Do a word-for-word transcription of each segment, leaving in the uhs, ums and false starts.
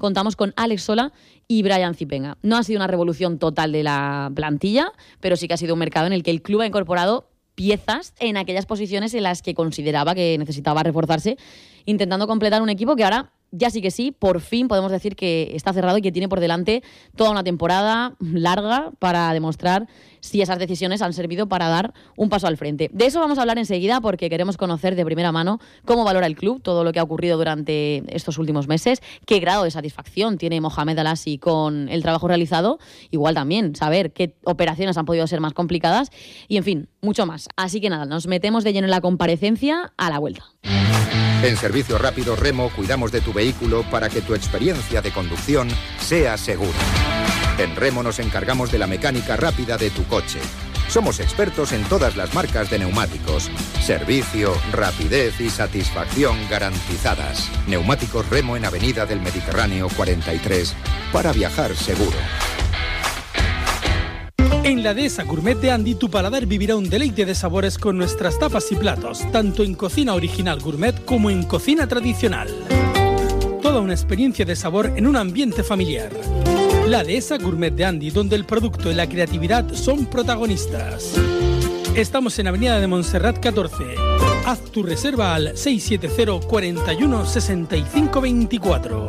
contamos con Alex Sola y Brian Zipenga. No ha sido una revolución total de la plantilla, pero sí que ha sido un mercado en el que el club ha incorporado piezas en aquellas posiciones en las que consideraba que necesitaba reforzarse, intentando completar un equipo que ahora ya sí que sí, por fin podemos decir que está cerrado y que tiene por delante toda una temporada larga para demostrar si esas decisiones han servido para dar un paso al frente. De eso vamos a hablar enseguida porque queremos conocer de primera mano cómo valora el club todo lo que ha ocurrido durante estos últimos meses, qué grado de satisfacción tiene Mohamed Al-Assi con el trabajo realizado, igual también saber qué operaciones han podido ser más complicadas y, en fin, mucho más. Así que nada, nos metemos de lleno en la comparecencia a la vuelta. En Servicio Rápido Remo cuidamos de tu vehículo para que tu experiencia de conducción sea segura. En Remo nos encargamos de la mecánica rápida de tu coche. Somos expertos en todas las marcas de neumáticos. Servicio, rapidez y satisfacción garantizadas. Neumáticos Remo en Avenida del Mediterráneo cuarenta y tres para viajar seguro. En la Dehesa Gourmet de Andy, tu paladar vivirá un deleite de sabores con nuestras tapas y platos, tanto en cocina original gourmet como en cocina tradicional. Toda una experiencia de sabor en un ambiente familiar. La Dehesa Gourmet de Andy, donde el producto y la creatividad son protagonistas. Estamos en Avenida de Montserrat catorce. Haz tu reserva al seis siete cero, cuatro uno, seis cinco dos cuatro.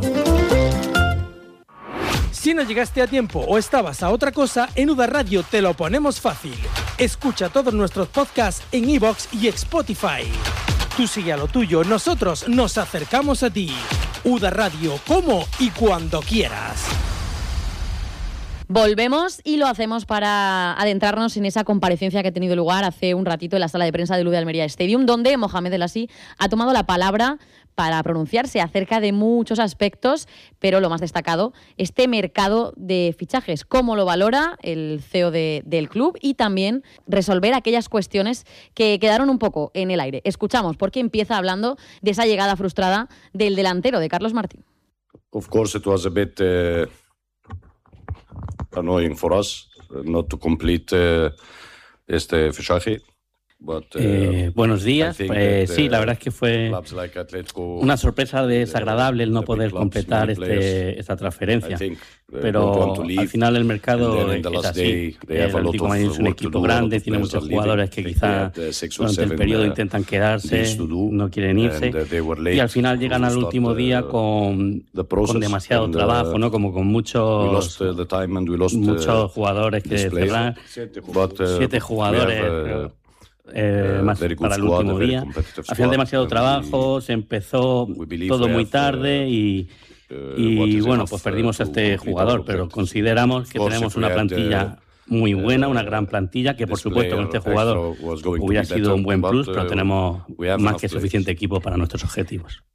Si no llegaste a tiempo o estabas a otra cosa, en U D A Radio te lo ponemos fácil. Escucha todos nuestros podcasts en iVoox y Spotify. Tú sigue a lo tuyo, nosotros nos acercamos a ti. U D A Radio, como y cuando quieras. Volvemos y lo hacemos para adentrarnos en esa comparecencia que ha tenido lugar hace un ratito en la sala de prensa del U D Almería Stadium, donde Mohamed Al-Assi ha tomado la palabra para pronunciarse acerca de muchos aspectos, pero lo más destacado, este mercado de fichajes, cómo lo valora el C E O de, del club y también resolver aquellas cuestiones que quedaron un poco en el aire. Escuchamos porque empieza hablando de esa llegada frustrada del delantero de Carlos Martín. Of course it was a bit uh, annoying for us not to complete uh, este fichaje. But, uh, eh, buenos días. Eh, sí, la verdad es que fue like Atletico, una sorpresa desagradable el no poder completar este, esta transferencia. think, uh, Pero al final el mercado es así. Day, el Atlético Madrid es un equipo grande, tiene muchos jugadores que quizá durante el periodo intentan quedarse, no quieren irse, y al final llegan al último día con, con demasiado trabajo, ¿no? Como con muchos, muchos jugadores que cerrar, siete jugadores. Eh, más para el último día. Hacían demasiado trabajo, se empezó todo muy tarde y, y bueno, pues perdimos a este jugador, pero consideramos que tenemos una plantilla muy buena, una gran plantilla, que por supuesto con este jugador hubiera sido un buen plus, pero tenemos más que suficiente equipo para nuestros objetivos.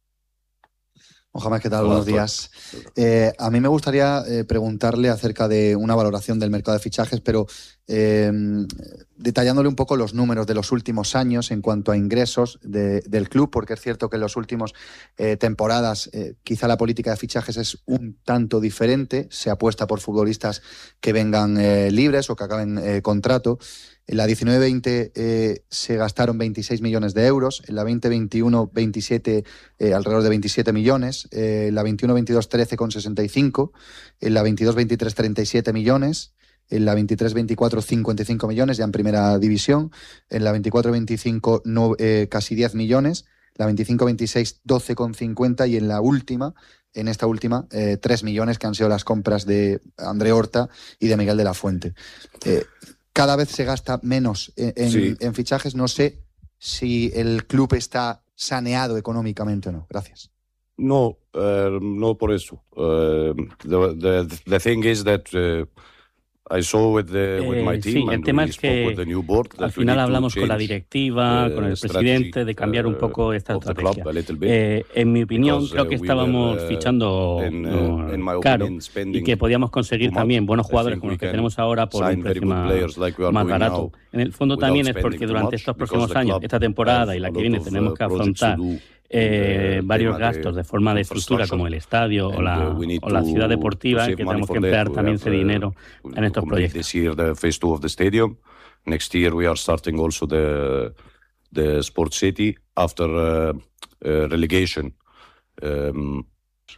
Mohamed, ¿qué tal? Buenos días. Eh, a mí me gustaría eh, preguntarle acerca de una valoración del mercado de fichajes, pero eh, detallándole un poco los números de los últimos años en cuanto a ingresos de, del club, porque es cierto que en las últimas eh, temporadas eh, quizá la política de fichajes es un tanto diferente, se apuesta por futbolistas que vengan eh, libres o que acaben eh, contrato. En la diecinueve veinte eh, se gastaron veintiséis millones de euros, en la veinte veintiuno veintisiete, eh, alrededor de veintisiete millones, eh, en la veintiuno veintidós trece con sesenta y cinco, en la veintidós veintitrés treinta y siete millones, en la veintitrés veinticuatro cincuenta y cinco millones ya en primera división, en la veinticuatro veinticinco no, eh, casi diez millones, la veinticinco veintiséis doce con cincuenta y en la última, en esta última, eh, tres millones que han sido las compras de André Horta y de Miguel de la Fuente. Eh, Cada vez se gasta menos en, en, sí. en fichajes. No sé si el club está saneado económicamente o no. Gracias. No, uh, no por eso. Uh, the, the, the thing is that uh, I saw with, the, with my team eh, sí, el tema es que al final hablamos con la directiva, uh, con el presidente, de cambiar un poco esta estrategia. Eh, en mi opinión, because, creo que estábamos we were, fichando in, uh, in caro opinion, y que podíamos conseguir también buenos jugadores como los que tenemos ahora por un precio más, like más barato. En el fondo también es porque durante estos próximos años, esta temporada y la que viene, tenemos que afrontar Eh, varios gastos de forma de estructura como el estadio o la, o la ciudad deportiva, que tenemos que emplear también ese dinero en estos proyectos. This year the phase two of the stadium. Next year we are starting also the the Sport City after uh, uh, relegation. Um,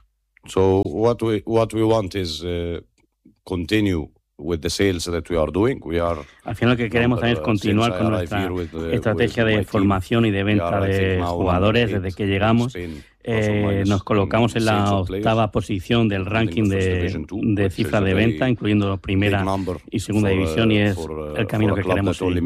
So what we what we want is uh, continue with the sales that we are doing. We are Al final lo que queremos también es continuar con nuestra estrategia de formación y de venta de jugadores. Desde que llegamos eh, nos colocamos en la octava posición del ranking de, de cifras de venta, incluyendo primera y segunda división, y es el camino que queremos seguir.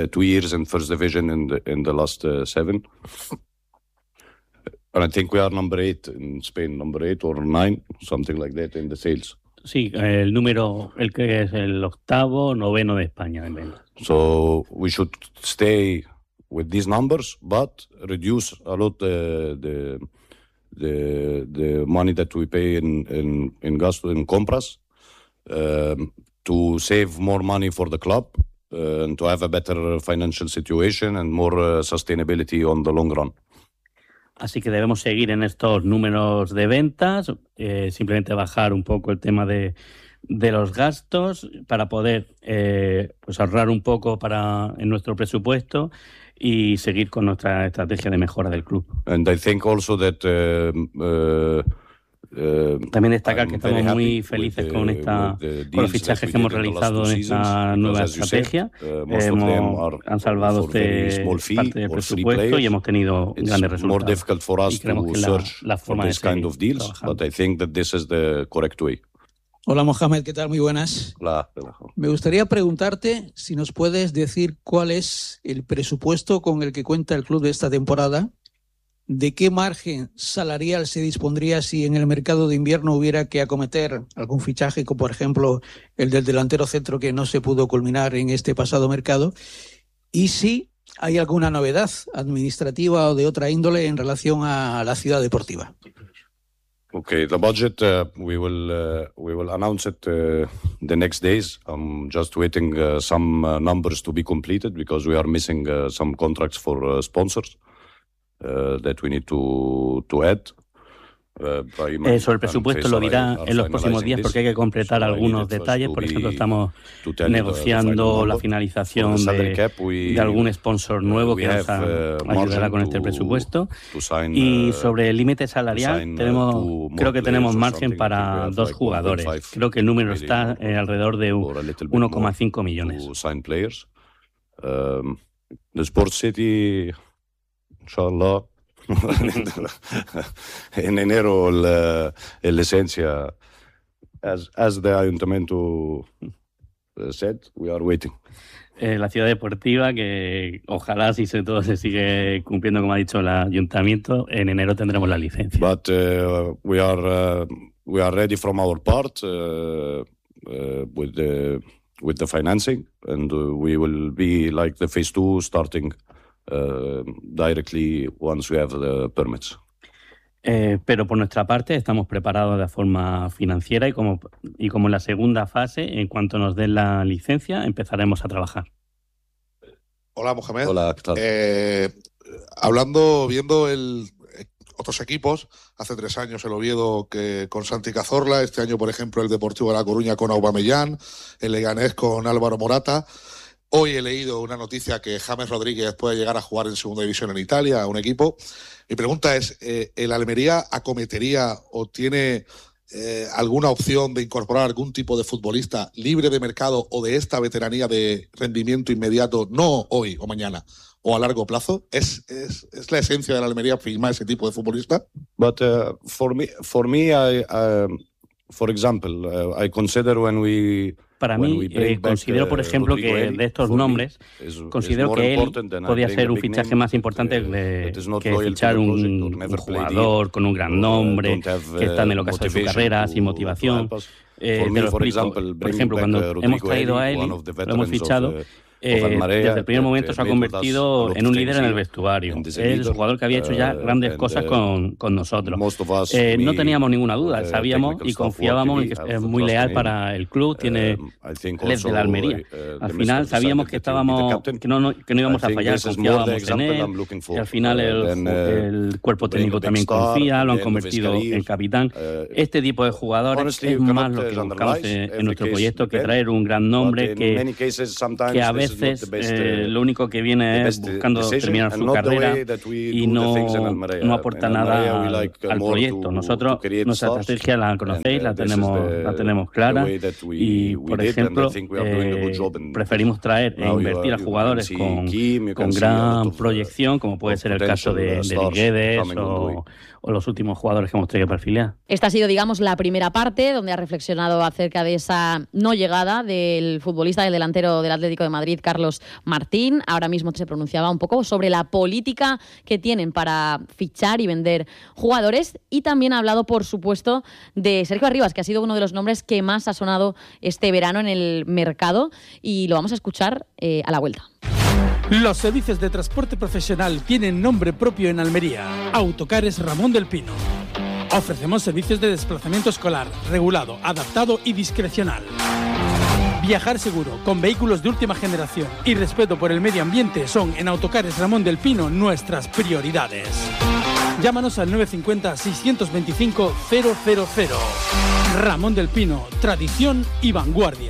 And I think we are number eight in Spain, number eight or nine, something like that in the sales. Sí, el número, el que es el octavo, noveno de España en ventas. So we should stay with these numbers, but reduce a lot the the the, the money that we pay in in in gasto in compras, um, to save more money for the club uh, and to have a better financial situation and more uh, sustainability on the long run. Así que debemos seguir en estos números de ventas, eh, simplemente bajar un poco el tema de, de los gastos para poder eh, pues ahorrar un poco para en nuestro presupuesto y seguir con nuestra estrategia de mejora del club. And I think also that uh, uh, Uh, También destacar que estamos muy felices the, con, esta, con los fichajes que hemos realizado en esta nueva estrategia. Said, uh, hemos, han salvado este parte del presupuesto y hemos tenido It's grandes resultados. Y creemos que la, la forma de seguir kind of deals, but I think that this is the correct way. Hola Mohamed, ¿qué tal? Muy buenas. Hola. Me gustaría preguntarte si nos puedes decir cuál es el presupuesto con el que cuenta el club de esta temporada. ¿De qué margen salarial se dispondría si en el mercado de invierno hubiera que acometer algún fichaje, como por ejemplo el del delantero centro que no se pudo culminar en este pasado mercado? Y si hay alguna novedad administrativa o de otra índole en relación a la ciudad deportiva. Okay, the budget uh, we will uh, we will announce it uh, the next days. I'm just waiting uh, some uh, numbers to be completed because we are missing uh, some contracts for uh, sponsors. Uh, that we need to, to add. Uh, Eso, el presupuesto lo dirá en los próximos días porque hay que completar algunos detalles. Por ejemplo, estamos negociando la finalización de, de algún sponsor nuevo que nos ayudará con este presupuesto. Y sobre el límite salarial, tenemos, creo que tenemos margen para dos jugadores. Creo que el número está alrededor de uno coma cinco millones. Um, the Sports City, inshallah, en enero la, la esencia, as, as the ayuntamiento said, we are waiting. Eh, la ciudad deportiva, que ojalá si se, todo se sigue cumpliendo como ha dicho el ayuntamiento, en enero tendremos la licencia. But uh, we are uh, we are ready from our part uh, uh, with the with the financing, and uh, we will be like the phase two starting Uh, directly once we have the permits. Eh, pero por nuestra parte estamos preparados de forma financiera y como, y como en la segunda fase, en cuanto nos den la licencia, empezaremos a trabajar. Hola, Mohamed. Hola, ¿qué tal? Eh, hablando, viendo el, otros equipos, hace tres años el Oviedo que con Santi Cazorla, este año, por ejemplo, el Deportivo de La Coruña con Aubameyang, el Leganés con Álvaro Morata. Hoy he leído una noticia que James Rodríguez puede llegar a jugar en segunda división en Italia, a un equipo. Mi pregunta es, eh, ¿el Almería acometería o tiene eh, alguna opción de incorporar algún tipo de futbolista libre de mercado o de esta veteranía de rendimiento inmediato, no hoy o mañana, o a largo plazo? ¿Es, es, es la esencia de la Almería firmar ese tipo de futbolista? But uh, for me, for me, I, uh, for example, uh, I consider when we Para mí, eh, considero, por ejemplo, que de estos nombres, considero que él podría ser un fichaje más importante de, que fichar un, un jugador con un gran nombre, que está en el ocaso de su carrera, sin motivación. Eh, te lo explico. Por ejemplo, cuando hemos traído a Eli, lo hemos fichado, Eh, desde el primer momento se ha convertido en un líder en el vestuario. Es el jugador que había hecho ya grandes cosas con, con nosotros. Eh, no teníamos ninguna duda, sabíamos y confiábamos en que es muy leal para el club, tiene les de la Almería. Al final sabíamos que estábamos que no, no, que no íbamos a fallar, confiábamos en él, y al final el, el cuerpo técnico también confía, lo han convertido en capitán. Este tipo de jugadores es más lo que buscamos en, en nuestro proyecto que traer un gran nombre que, que a veces veces eh, lo único que viene es buscando terminar su carrera y no, no aporta nada al, al proyecto. Nosotros, nuestra estrategia la conocéis, la tenemos, la tenemos clara y, por ejemplo, eh, preferimos traer e invertir a jugadores con, con gran proyección, como puede ser el caso de, de Guedes o, o los últimos jugadores que hemos tenido que perfilar. Esta ha sido, digamos, la primera parte donde ha reflexionado acerca de esa no llegada del futbolista, del delantero del Atlético de Madrid, Carlos Martín. Ahora mismo se pronunciaba un poco sobre la política que tienen para fichar y vender jugadores, y también ha hablado, por supuesto, de Sergio Arribas, que ha sido uno de los nombres que más ha sonado este verano en el mercado, y lo vamos a escuchar eh, a la vuelta. Los servicios de transporte profesional tienen nombre propio en Almería. Autocares Ramón del Pino. Ofrecemos servicios de desplazamiento escolar, regulado, adaptado y discrecional. Viajar seguro, con vehículos de última generación y respeto por el medio ambiente son en Autocares Ramón del Pino nuestras prioridades. Llámanos al nueve cinco cero, seis dos cinco, cero cero cero. Ramón del Pino, tradición y vanguardia.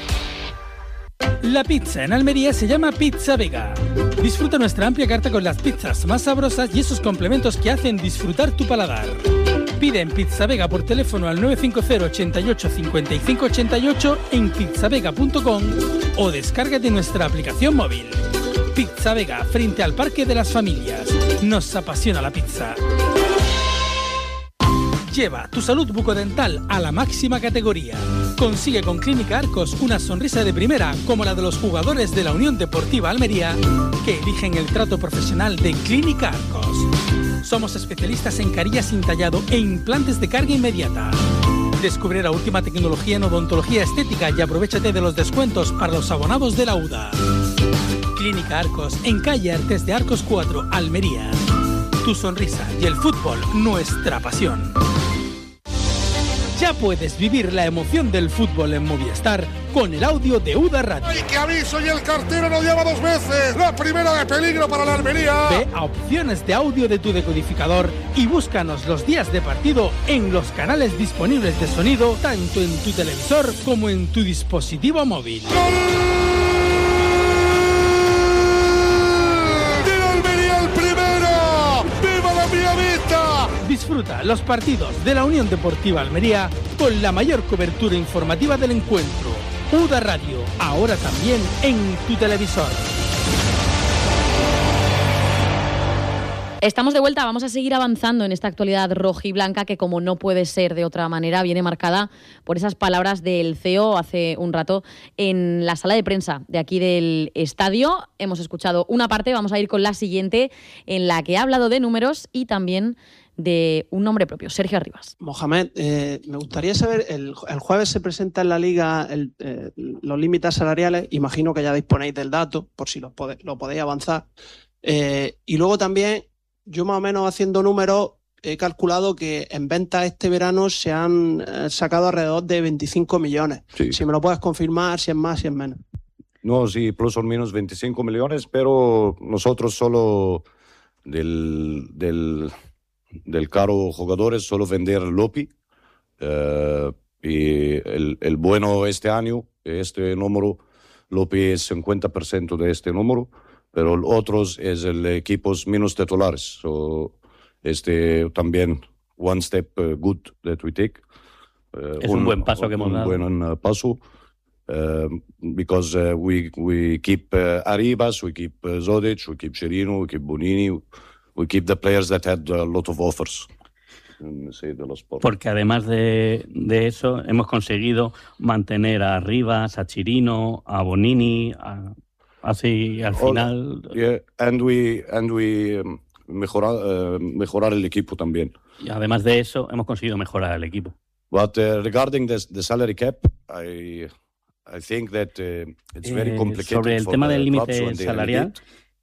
La pizza en Almería se llama Pizza Vega. Disfruta nuestra amplia carta con las pizzas más sabrosas y esos complementos que hacen disfrutar tu paladar. Pide en Pizza Vega por teléfono al nueve cinco cero, ochenta y ocho, cincuenta y cinco ochenta y ocho en pizzavega punto com o descárgate nuestra aplicación móvil. Pizza Vega, frente al Parque de las Familias. Nos apasiona la pizza. Lleva tu salud bucodental a la máxima categoría. Consigue con Clínica Arcos una sonrisa de primera como la de los jugadores de la Unión Deportiva Almería que eligen el trato profesional de Clínica Arcos. Somos especialistas en carillas sin tallado e implantes de carga inmediata. Descubre la última tecnología en odontología estética y aprovéchate de los descuentos para los abonados de la U D A. Clínica Arcos, en calle Artes de Arcos cuatro, Almería. Tu sonrisa y el fútbol, nuestra pasión. Ya puedes vivir la emoción del fútbol en Movistar con el audio de U D A Radio. ¡Ay, qué aviso! Y el cartero nos llama dos veces. La primera de peligro para la Almería. Ve a opciones de audio de tu decodificador y búscanos los días de partido en los canales disponibles de sonido, tanto en tu televisor como en tu dispositivo móvil. ¡Gol! Disfruta los partidos de la Unión Deportiva Almería con la mayor cobertura informativa del encuentro. U D A Radio, ahora también en tu televisor. Estamos de vuelta, vamos a seguir avanzando en esta actualidad rojiblanca que, como no puede ser de otra manera, viene marcada por esas palabras del C E O hace un rato en la sala de prensa de aquí del estadio. Hemos escuchado una parte, vamos a ir con la siguiente, en la que ha hablado de números y también de un nombre propio, Sergio Arribas. Mohamed, eh, me gustaría saber, el, el jueves se presenta en la Liga el, eh, los límites salariales, imagino que ya disponéis del dato, por si lo, pode, lo podéis avanzar. Eh, y luego también, yo más o menos haciendo números, he calculado que en ventas este verano se han eh, sacado alrededor de veinticinco millones. Sí. Si me lo puedes confirmar, si es más, si es menos. No, sí, plus o menos veinticinco millones, pero nosotros solo del... del del caro jugadores solo vender Lopi uh, y el, el bueno este año, este número, Lopi es cincuenta por ciento de este número, pero los otros es el equipos menos titulares. So, este también one step uh, good that we take. Uh, es un, un buen paso que hemos dado. Un buen uh, paso. Uh, because uh, we, we keep uh, Arribas, we keep uh, Zodic, we keep Chirino, we keep Bonini. We keep the players that had a lot of offers. Porque además de, de eso hemos conseguido mantener a Arribas, a Chirino, a Bonini, a, así al final. Oh, yeah, and we and we um, mejorar uh, mejorar el equipo también. Y además de eso hemos conseguido mejorar el equipo. But uh, regarding the, the salary cap, I I think that uh, it's very complicated. Eh, sobre el tema del límite salarial.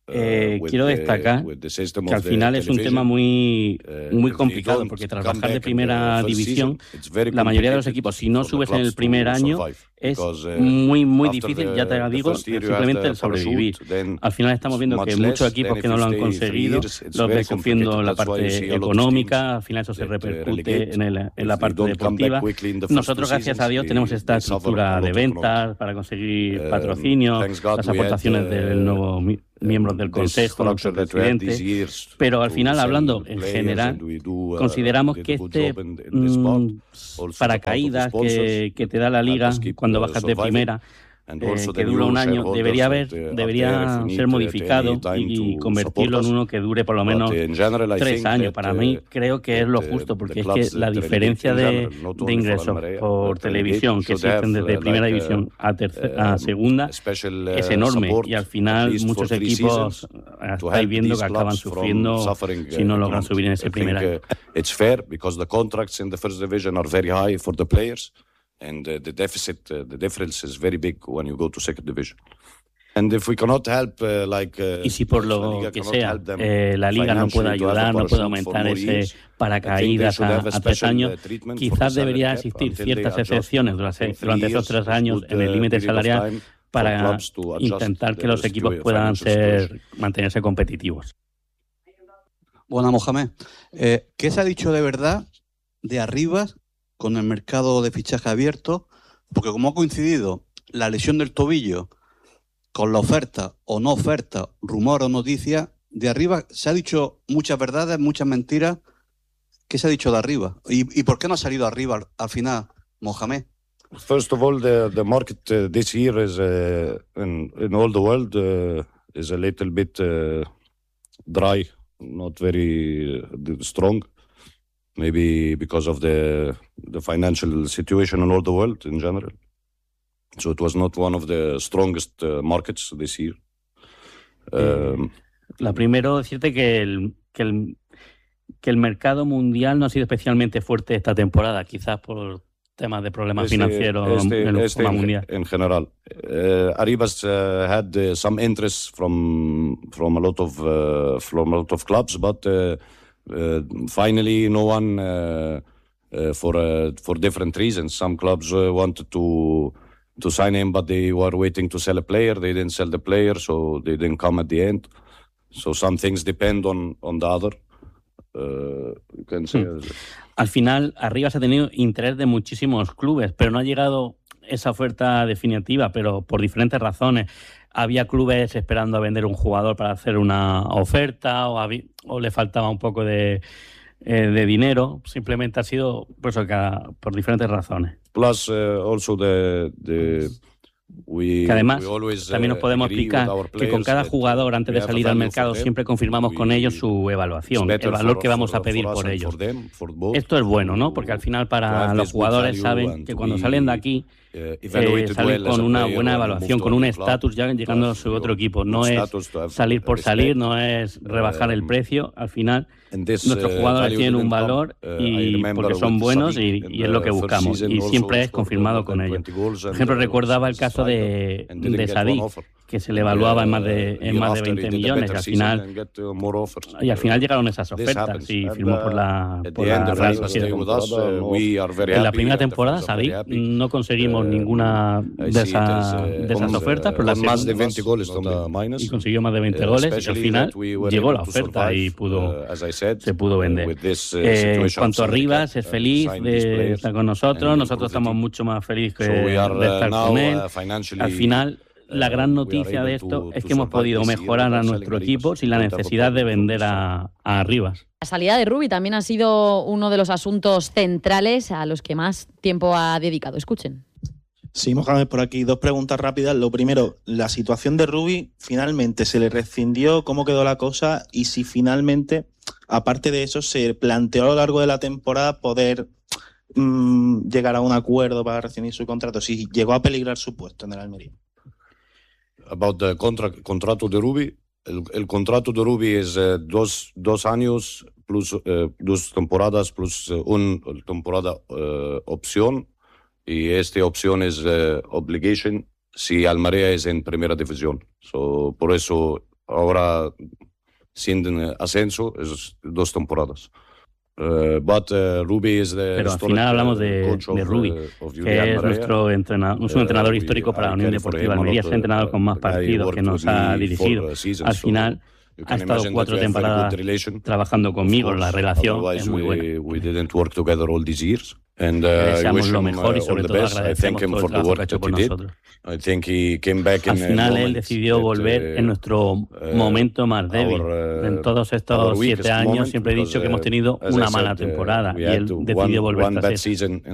Eh, quiero destacar que al final es un tema muy, muy complicado, porque tras bajar de primera división, la mayoría de los equipos, si no subes en el primer año, es muy, muy difícil, ya te digo, simplemente el sobrevivir. Al final estamos viendo que muchos equipos que no lo han conseguido, los ven sufriendo la parte económica, al final eso se repercute en, el, en la parte deportiva. Nosotros, gracias a Dios, tenemos esta estructura de ventas para conseguir patrocinio, las aportaciones del nuevo miembros del Consejo, los presidentes, pero al final, hablando en general, consideramos que este mmm, paracaídas que, que te da la Liga cuando bajas de primera, Eh, que dura un año, debería haber, debería ser modificado y, y convertirlo en uno que dure por lo menos tres años. Para mí creo que es lo justo, porque es que la diferencia de, de ingresos por televisión que existen desde primera división a, tercera, a segunda es enorme, y al final muchos equipos estáis viendo que acaban sufriendo si no logran subir en ese primer año. It's fair because the contracts in the first division are very high for the players. And uh, the deficit, uh, the difference is very big when you go to second division. And if we cannot help, uh, like, uh, y si por lo que sea eh, la Liga no puede ayudar, no puede aumentar ese paracaídas a, a tres años, quizás debería existir ciertas excepciones durante, durante esos tres años en el límite salarial para intentar que los equipos puedan ser mantenerse competitivos. Bueno, Mohamed, eh, ¿qué se ha dicho de verdad de Arribas con el mercado de fichaje abierto? Porque como ha coincidido la lesión del tobillo con la oferta o no oferta, rumor o noticia, de Arribas se ha dicho muchas verdades, muchas mentiras. ¿Qué se ha dicho de Arribas? ¿Y, y por qué no ha salido Arribas al final, Mohamed? First of all, the, the market uh, this year is uh, in, in all the world uh, is a little bit uh, dry, not very uh, strong. Maybe because of the the financial situation in all the world in general. So it was not one of the strongest uh, markets this year. Um, La primero, decirte que el, que, el, que el mercado mundial no ha sido especialmente fuerte esta temporada, quizás por temas de problemas este, financieros este, en el este en, mundial. En general. Uh, Arribas uh, had uh, some interest from, from, a lot of, uh, from a lot of clubs, but uh, Uh, finally, no one uh, uh, for uh, for different reasons. Some clubs uh, wanted to to sign him, but they were waiting to sell a player. They didn't sell the player, so they didn't come at the end. So some things depend on on the other. Uh, you can say. Hmm. Al final, Arribas ha tenido interés de muchísimos clubes, pero no ha llegado esa oferta definitiva, pero por diferentes razones. Había clubes esperando a vender un jugador para hacer una oferta, o, había, o le faltaba un poco de, eh, de dinero. Simplemente ha sido pues, por diferentes razones. Plus, uh, also the, the... We, que además, también nos podemos explicar que con cada jugador, antes de salir al mercado, siempre confirmamos con ellos su evaluación, el valor que vamos a pedir por ellos. Esto es bueno, ¿no? Porque al final para los jugadores saben que cuando salen de aquí eh, salen con una buena evaluación, con un estatus ya llegando a su otro equipo. No es salir por salir, no es rebajar el precio. Al final nuestros jugadores tienen un valor y porque son buenos y, y es lo que buscamos. Y siempre es confirmado con ellos. Por ejemplo, recordaba el caso de, de Sadik, que se le evaluaba en más de en más de veinte millones. Y al final, y al final llegaron esas ofertas y firmó por la, por la Real Sociedad. En la primera temporada, Sadik, no conseguimos ninguna de, esa, de esas ofertas, pero la más de veinte goles y consiguió más de veinte goles y al final llegó la oferta y pudo se pudo vender. Eh, en cuanto a Arribas, es feliz de estar con nosotros, nosotros estamos mucho más felices de estar con él. Al final, la gran noticia de esto es que hemos podido mejorar a nuestro equipo sin la necesidad de vender a, a Arribas. La salida de Rubi también ha sido uno de los asuntos centrales a los que más tiempo ha dedicado. Escuchen. Sí, Mohamed, por aquí. Dos preguntas rápidas. Lo primero, la situación de Rubi, finalmente se le rescindió, ¿cómo quedó la cosa? Y si finalmente, aparte de eso, se planteó a lo largo de la temporada poder mmm, llegar a un acuerdo para rescindir su contrato, si llegó a peligrar su puesto en el Almería. About the contract, contrato de Rubi, el, el contrato de Rubi es uh, dos, dos años plus uh, dos temporadas plus uh, una temporada uh, opción. Y esta opción es uh, obligation si Almería es en primera división. So, por eso ahora sin ascenso es dos temporadas. Uh, but, uh, Rubi is the Pero al final hablamos de, de Rubi, of, of que es nuestro entrenador, un entrenador uh, histórico para la Unión Deportiva Almería, es el entrenador con más partidos que nos ha dirigido. Al final ha estado cuatro temporadas trabajando conmigo, la relación es muy buena. We, we didn't work together all these years. And, uh, deseamos lo mejor y sobre todo agradecemos todo el trabajo que ha hecho por nosotros. I think he came back Al final él decidió volver en nuestro momento más débil. En todos estos siete años siempre he dicho que hemos tenido una mala temporada y él decidió volver a ser.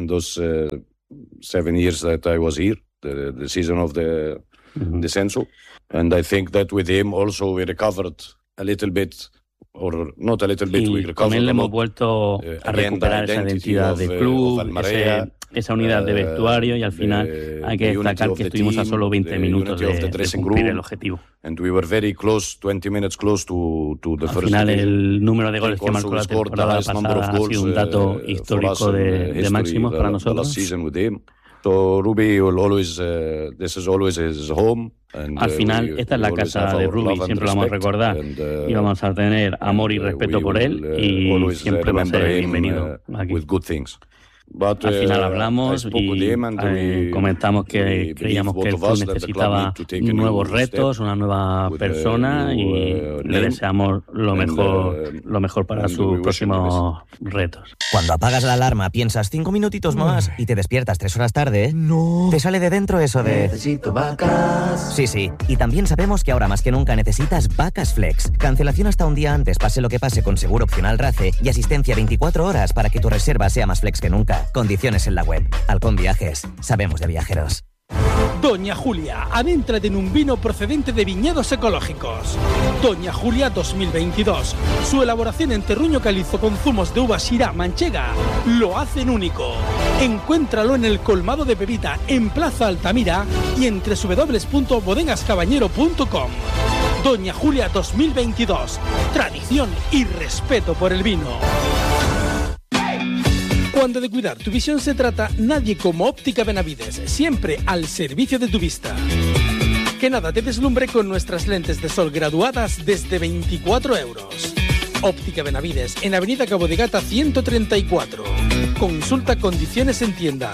Seven years that I was here, the, the season of the uh-huh. descenso, and I think that with him also we recovered a little bit. Or not a little bit, y we con él hemos vuelto a recuperar esa identidad de club, ese, esa unidad de vestuario, y al final hay que destacar que estuvimos a solo veinte minutos de, de cumplir el objetivo. And we were very close, twenty minutes close to, to the al first final el número de goles que marcó la temporada pasada ha sido un dato histórico de, de máximos para nosotros. So Rubi will always, uh, this is always his home. And, Al final, uh, we, esta es la casa de Rubi, siempre lo vamos a recordar and, uh, y vamos a tener amor y respeto por él, y uh, siempre va a ser bienvenido him, uh, aquí. With good things. But, Al final uh, hablamos y eh, we, comentamos que creíamos que el club necesitaba nuevos retos, una nueva persona, new, y uh, le deseamos lo mejor, and, uh, lo mejor para sus próximos retos. Cuando apagas la alarma piensas cinco minutitos más y te despiertas tres horas tarde, no. Te sale de dentro eso de necesito vacas. Sí, sí. Y también sabemos que ahora más que nunca necesitas Vacas Flex. Cancelación hasta un día antes, pase lo que pase, con seguro opcional RACE y asistencia veinticuatro horas para que tu reserva sea más flex que nunca. Condiciones en la web. Halcón Viajes. Sabemos de viajeros. Doña Julia, adéntrate en un vino procedente de viñedos ecológicos. Doña Julia dos mil veintidós. Su elaboración en terruño calizo con zumos de uva Syrah manchega lo hacen único. Encuéntralo en el colmado de Pepita en Plaza Altamira y en doble u doble u doble u punto bodegas cabañero punto com. Doña Julia dos mil veintidós. Tradición y respeto por el vino. Cuando de cuidar tu visión se trata, nadie como Óptica Benavides, siempre al servicio de tu vista. Que nada te deslumbre con nuestras lentes de sol graduadas desde veinticuatro euros. Óptica Benavides, en Avenida Cabo de Gata ciento treinta y cuatro. Consulta condiciones en tienda.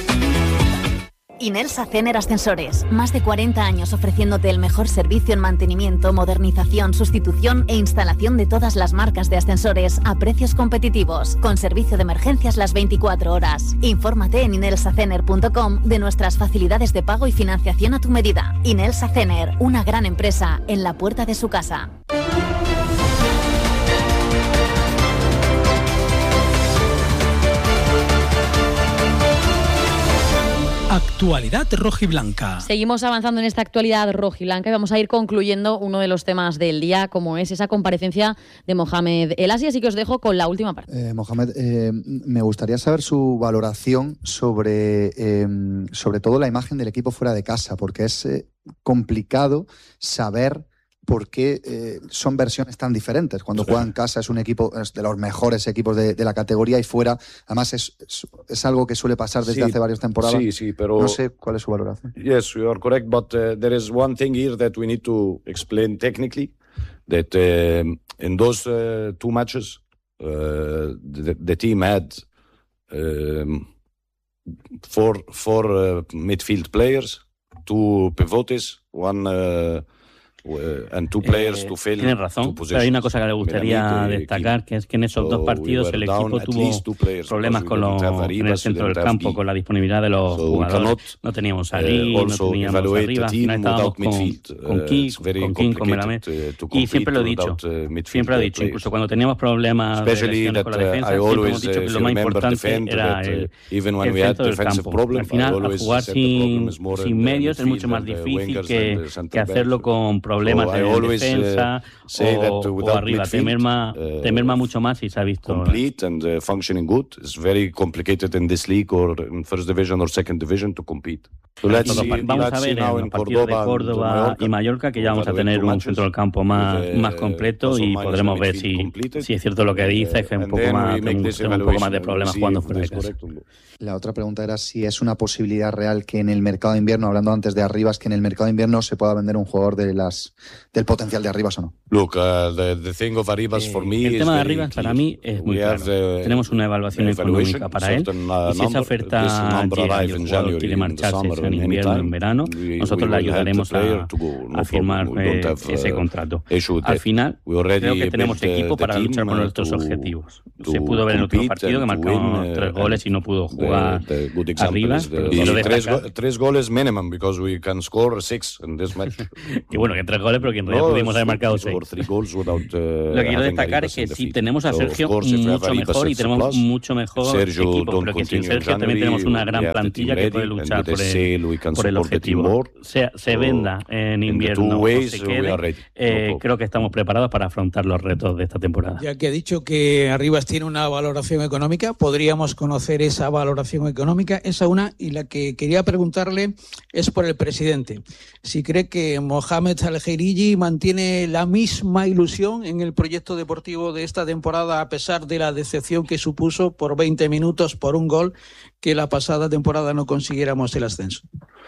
Inersa Cener Ascensores. Más de cuarenta años ofreciéndote el mejor servicio en mantenimiento, modernización, sustitución e instalación de todas las marcas de ascensores a precios competitivos, con servicio de emergencias las veinticuatro horas. Infórmate en inelsacener punto com de nuestras facilidades de pago y financiación a tu medida. Inelsa Cener, una gran empresa en la puerta de su casa. Actualidad rojiblanca. Seguimos avanzando en esta actualidad rojiblanca y vamos a ir concluyendo uno de los temas del día, como es esa comparecencia de Mohamed El Así, así que os dejo con la última parte. Eh, Mohamed, eh, me gustaría saber su valoración sobre, eh, sobre todo la imagen del equipo fuera de casa, porque es eh, complicado saber por qué eh, son versiones tan diferentes. Cuando sí. juega en casa es un equipo es de los mejores equipos de, de la categoría, y fuera, además, es, es, es algo que suele pasar desde sí, hace varias temporadas. Sí, sí, pero... No sé cuál es su valoración. Yes, you are correct, but uh, there is one thing here that we need to explain technically, that uh, in those uh, two matches, uh, the, the team had um, four, four uh, midfield players, two pivotes, one... Uh, And two players eh, to fill tiene razón, pero hay una cosa que le gustaría destacar, que es que en esos dos partidos el equipo tuvo problemas con los, en el centro del campo, con la disponibilidad de los jugadores. No teníamos a Lee, no teníamos arriba, al final estábamos con, con King, con King, con Melamed, y siempre lo he dicho, siempre lo he dicho, incluso cuando teníamos problemas de lesiones con la defensa, siempre hemos dicho que lo más importante era el, el centro del campo. Al final, al jugar sin, sin medios es mucho más difícil que, que hacerlo con problemas oh, de defensa uh, o, o arriba, te merma, uh, te merma mucho más, y se ha visto. Complete and uh, functioning good. It's very complicated in this league or in first division or second division to compete. Todos, vamos a ver en los partidos de Córdoba y Mallorca que ya vamos a tener un centro del campo más, más completo y podremos ver si, si es cierto lo que dices, que es un poco más, tenemos un poco más de problemas jugando fuera de casa. La otra pregunta era si es una posibilidad real que en el mercado de invierno, hablando antes de Arribas, que en el mercado de invierno se pueda vender un jugador de las del potencial de Arribas o no. Look, uh, the, the thing of Arribas eh, for me el tema de Arribas para mí es muy claro. The, Tenemos una evaluación económica para él y si esa oferta llega y el jugador quiere marcharse en invierno o en verano, nosotros le ayudaremos a, a firmar eh, ese contrato. Al final, creo que tenemos equipo para luchar por nuestros objetivos. Se pudo ver en otro partido que marcamos tres goles y no pudo jugar Arribas. Tres, tres goles minimum because we can score six in this match. Y bueno, que tres goles, pero que en realidad no, pudimos haber marcado seis. Without, uh, Lo que quiero destacar es que sí tenemos a Sergio so course, mucho mejor y tenemos mucho mejor Sergio, equipo, pero que sin Sergio también tenemos una gran plantilla que puede luchar por el, por el objetivo. Se, se venda en invierno o se quede, eh, creo que estamos preparados para afrontar los retos de esta temporada. Ya que ha dicho que Arribas tiene una valoración económica, podríamos conocer esa valoración económica, esa una, y la que quería preguntarle es por el presidente. Si cree que Mohamed Al-Khairiji mantiene la misma ilusión en el proyecto deportivo de esta temporada a pesar de la decepción que supuso por veinte minutos, por un gol, que la pasada temporada no consiguiéramos el ascenso.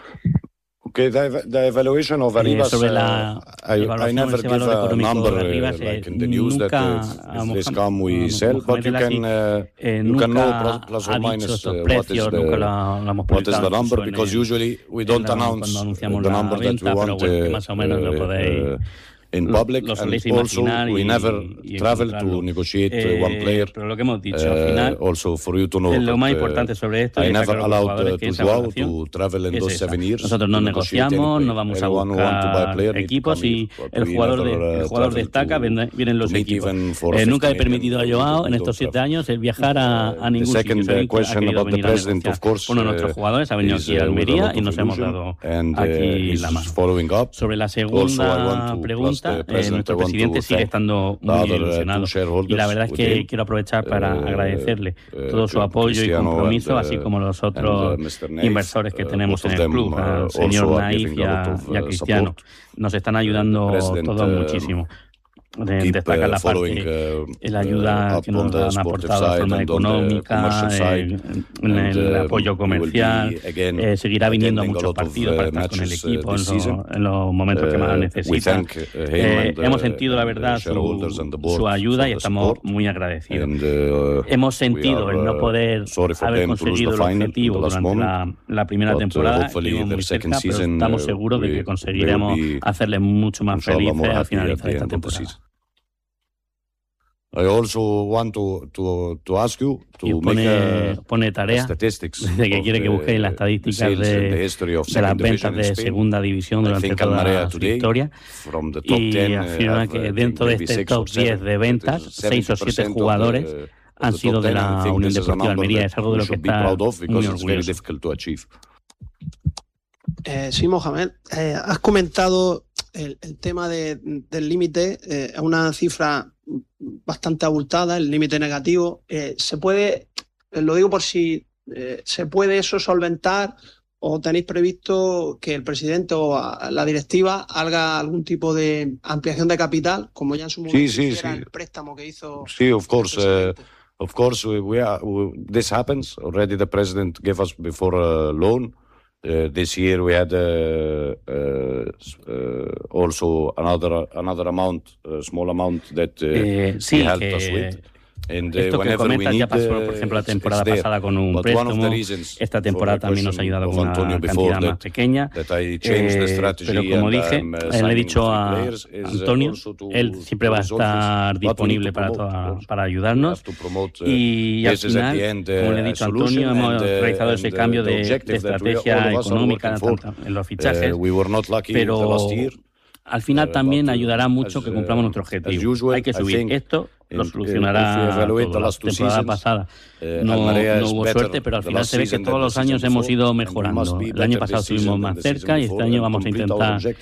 Okay, the, the evaluation of Arribas, eh, sobre la uh, I, I never give a number Arribas, uh, like in the news that uh, if this come we sell, but you can, uh, eh, you can know plus or minus uh, what is the, what is the number, because usually we don't announce the number that we want uh, uh, in public, lo, lo and also we never y, y travel to negotiate eh, one player. Pero lo que hemos dicho uh, al final, also for you to know, lo más importante sobre esto I es never allowed uh, to Joao to travel in those seven years. Nosotros no negociamos, no vamos a buscar equipos y el jugador de, el jugador destaca, vienen los equipos. Eh, nunca he permitido a Joao en estos siete años el viajar a, a ningún sitio. Ha querido venir a negociar. Uno de nuestros jugadores ha venido aquí a Almería y nos hemos dado aquí la mano. Sobre la segunda pregunta, nuestro presidente sigue estando muy ilusionado y la verdad es que quiero aprovechar para agradecerle todo su apoyo y compromiso, así como los otros inversores que tenemos en el club, al señor Naif y a, y a Cristiano. Nos están ayudando todos muchísimo. De destacar la parte, uh, la ayuda uh, que nos han aportado de forma económica, eh, en el apoyo comercial, eh, seguirá viniendo a muchos partidos para estar con el equipo en, lo, en los momentos que más necesita. Eh, hemos sentido, la verdad, su, su ayuda y estamos muy agradecidos. Hemos sentido el no poder haber conseguido el objetivo durante la, la primera temporada, estuvimos muy cerca, pero estamos seguros de que conseguiremos hacerles mucho más felices al finalizar esta temporada. I also want to, to, to ask you to y pone, make a, pone tarea de que quiere que busque las estadísticas de, de las ventas de segunda división durante toda su historia y afirma que dentro de este top diez de ventas, seis o siete jugadores han sido de la Unión Deportiva Almería. Es algo de lo que está muy orgulloso. Eh, sí, Mohamed, eh, has comentado el, el tema de, del límite, es eh, una cifra bastante abultada, el límite negativo. Eh, ¿Se puede, eh, lo digo por si eh, se puede eso solventar o tenéis previsto que el presidente o la directiva haga algún tipo de ampliación de capital, como ya en su momento sí, sí, era sí. el préstamo que hizo? Sí, of course. Uh, of course, we, we are, we, this happens. Already the president gave us before a loan. Uh, this year we had uh, uh, uh, also another another amount, a small amount that uh, eh, sí, he helped que us with. And, esto uh, que comentas ya pasó, por ejemplo, la temporada pasada con un préstamo. Esta temporada también nos ha ayudado con una cantidad más pequeña. Eh, pero como dije, eh, le he dicho a Antonio, él siempre va a estar disponible para, toda, para ayudarnos. Y al final, como le he dicho a Antonio, hemos realizado ese cambio de, de estrategia económica tanto en los fichajes, pero al final también ayudará mucho que cumplamos nuestro objetivo. Hay que subir esto. Lo solucionará todo. La temporada pasada no, no hubo suerte, pero al final se ve que todos los años hemos ido mejorando. El año pasado estuvimos más cerca y este año vamos a intentar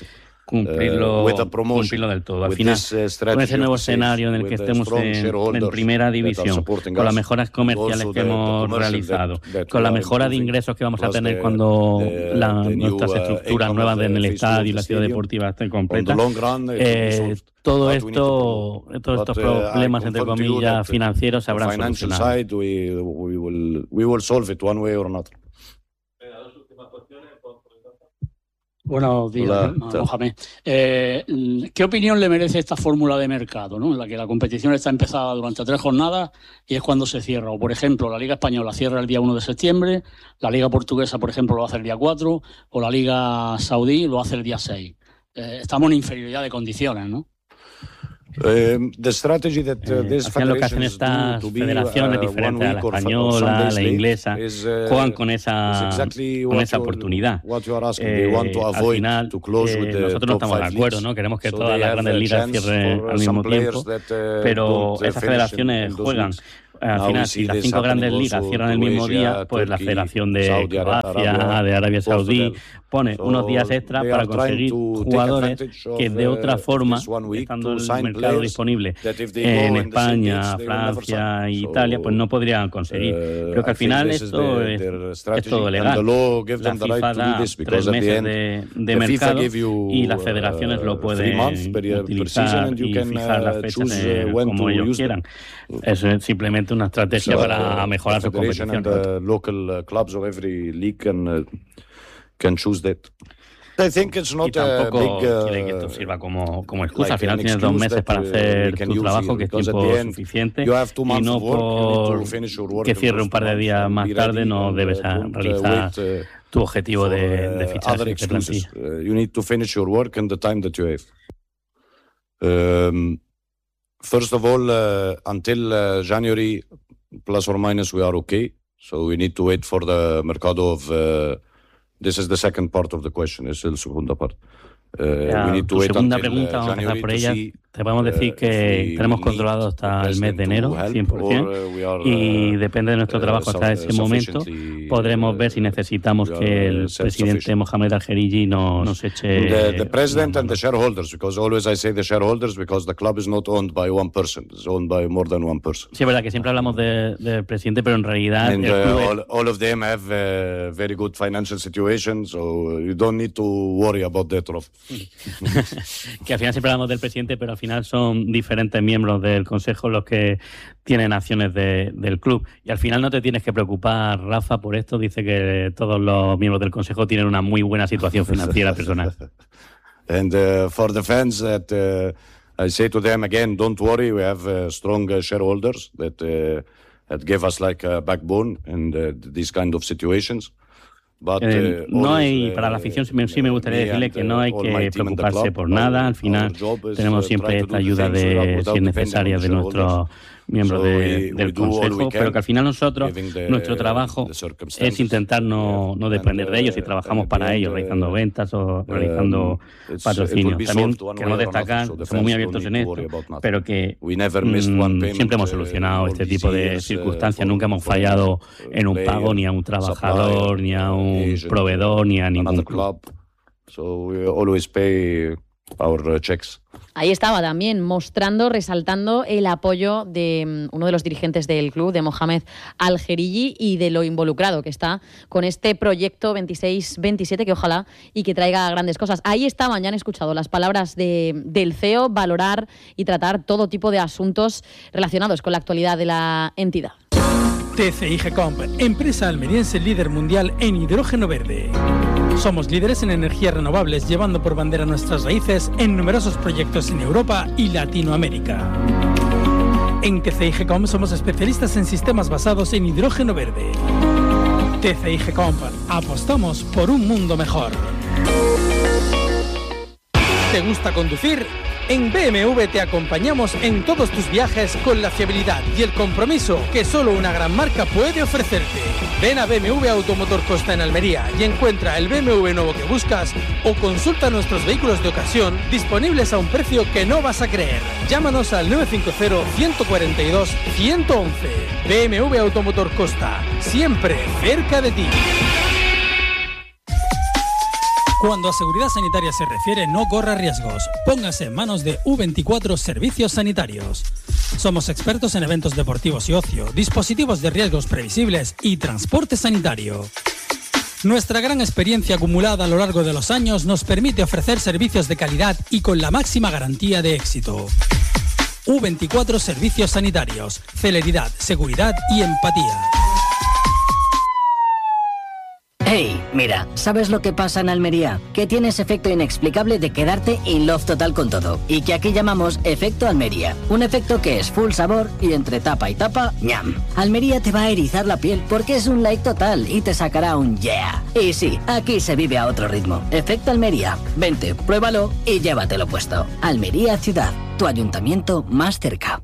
cumplirlo, uh, cumplirlo del todo. Al final, uh, con ese nuevo escenario en el que estemos en, en primera división, con las mejoras comerciales que hemos realizado, con la mejora de ingresos que vamos a tener cuando la, nuestras estructuras nuevas en el estadio y la ciudad deportiva estén completas, eh, todo esto, todos estos problemas, entre comillas, financieros se habrán solucionado. Buenos días, Mohamed. Eh, ¿Qué opinión le merece esta fórmula de mercado, ¿no? En la que la competición está empezada durante tres jornadas y es cuando se cierra? O, por ejemplo, la Liga Española cierra el día uno de septiembre, la Liga Portuguesa, por ejemplo, lo hace el día cuatro, o la Liga Saudí lo hace el día seis. Eh, estamos en inferioridad de condiciones, ¿no? Um, the strategy that, uh, eh, lo que hacen estas federaciones diferentes a la española, la inglesa, is, uh, juegan con esa, exactly con esa oportunidad. Eh, al final, eh, nosotros no estamos de acuerdo, ¿no? Queremos que so todas las grandes ligas cierren al mismo tiempo, that, uh, pero esas federaciones juegan. Al final, si las cinco grandes ligas cierran el mismo día, pues la Federación de Croacia, de Arabia Saudí, pone unos días extra para conseguir jugadores que de otra forma, estando el mercado disponible en España, Francia e Italia, pues no podrían conseguir. Creo que al final esto es, es todo legal. La FIFA da tres meses de, de mercado y las federaciones lo pueden utilizar y fijar las fechas eh, como ellos quieran. Eso es simplemente una estrategia so, para mejorar su competición. The local clubs of every league can uh, can choose that. I think it's not y tampoco a big, uh, quieren que esto sirva como, como excusa. Like al final tienes dos meses para hacer tu trabajo, que es tiempo suficiente, y no por que cierre un par de días más tarde no debes realizar tu objetivo de, de fichaje de plantilla. You need to finish your work in the time that you have. Um, First of all, uh, until uh, January, plus or minus, we are okay. So we need to wait for the mercado of... Uh, this is the second part of the question, es el segunda parte. Uh, ya, we need to tu wait segunda until pregunta, vamos a empezar por ella. See, Te podemos decir que uh, tenemos controlado hasta el mes de enero, cien por ciento, or, uh, y depende de nuestro trabajo hasta uh, ese momento, podremos ver si necesitamos que el presidente Mohamed Al-Khelaifi nos, nos eche... The, the president and the shareholders, because always I say the shareholders, because the club is not owned by one person, it's owned by more than one person. Sí, es verdad que siempre hablamos del de presidente, pero en realidad... And uh, all, all of them have uh, very good financial situation, so you don't need to worry about that, Rolf. Que al final siempre hablamos del presidente, pero al final son diferentes miembros del Consejo los que tienen acciones de, del club. Y al final no te tienes que preocupar, Rafa, por esto. Dice que todos los miembros del Consejo tienen una muy buena situación financiera personal. And uh, for the fans, that uh, I say to them again, don't worry, we have uh, strong uh, shareholders that, uh, that give us like a backbone in uh, these kind of situations. But, eh, no hay, para la afición sí me, sí me gustaría decirle que no hay que preocuparse por nada. Al final tenemos siempre esta ayuda de, si es necesaria, de nuestros miembros de, del Consejo, pero que al final nosotros, nuestro trabajo es intentar no, no depender de ellos y trabajamos para ellos, realizando ventas o realizando patrocinios. También queremos destacar, somos muy abiertos en esto, pero que mmm, siempre hemos solucionado este tipo de circunstancias. Nunca hemos fallado en un pago ni a un trabajador, ni a un proveedor, ni a ningún club. So we always pay our checks. Ahí estaba también mostrando, resaltando el apoyo de uno de los dirigentes del club, de Mohamed Al-Khelaifi, y de lo involucrado que está con este proyecto veintiséis veintisiete, que ojalá y que traiga grandes cosas. Ahí estaban, ya han escuchado las palabras de, del C E O, valorar y tratar todo tipo de asuntos relacionados con la actualidad de la entidad. T C I Gecomp, empresa almeriense líder mundial en hidrógeno verde. Somos líderes en energías renovables, llevando por bandera nuestras raíces en numerosos proyectos en Europa y Latinoamérica. En T C I Gecomp somos especialistas en sistemas basados en hidrógeno verde. T C I Gecomp, apostamos por un mundo mejor. ¿Te gusta conducir? En B M W te acompañamos en todos tus viajes con la fiabilidad y el compromiso que solo una gran marca puede ofrecerte. Ven a B M W Automotor Costa en Almería y encuentra el B M W nuevo que buscas, o consulta nuestros vehículos de ocasión disponibles a un precio que no vas a creer. Llámanos al nueve cinco cero, uno cuatro dos, uno uno uno. B M W Automotor Costa, siempre cerca de ti. Cuando a seguridad sanitaria se refiere, no corra riesgos. Póngase en manos de U veinticuatro Servicios Sanitarios. Somos expertos en eventos deportivos y ocio, dispositivos de riesgos previsibles y transporte sanitario. Nuestra gran experiencia acumulada a lo largo de los años nos permite ofrecer servicios de calidad y con la máxima garantía de éxito. U veinticuatro Servicios Sanitarios. Celeridad, seguridad y empatía. Hey, mira, ¿sabes lo que pasa en Almería? Que tienes efecto inexplicable de quedarte in love total con todo. Y que aquí llamamos efecto Almería. Un efecto que es full sabor y entre tapa y tapa, ñam. Almería te va a erizar la piel porque es un like total y te sacará un yeah. Y sí, aquí se vive a otro ritmo. Efecto Almería. Vente, pruébalo y llévatelo puesto. Almería Ciudad, tu ayuntamiento más cerca.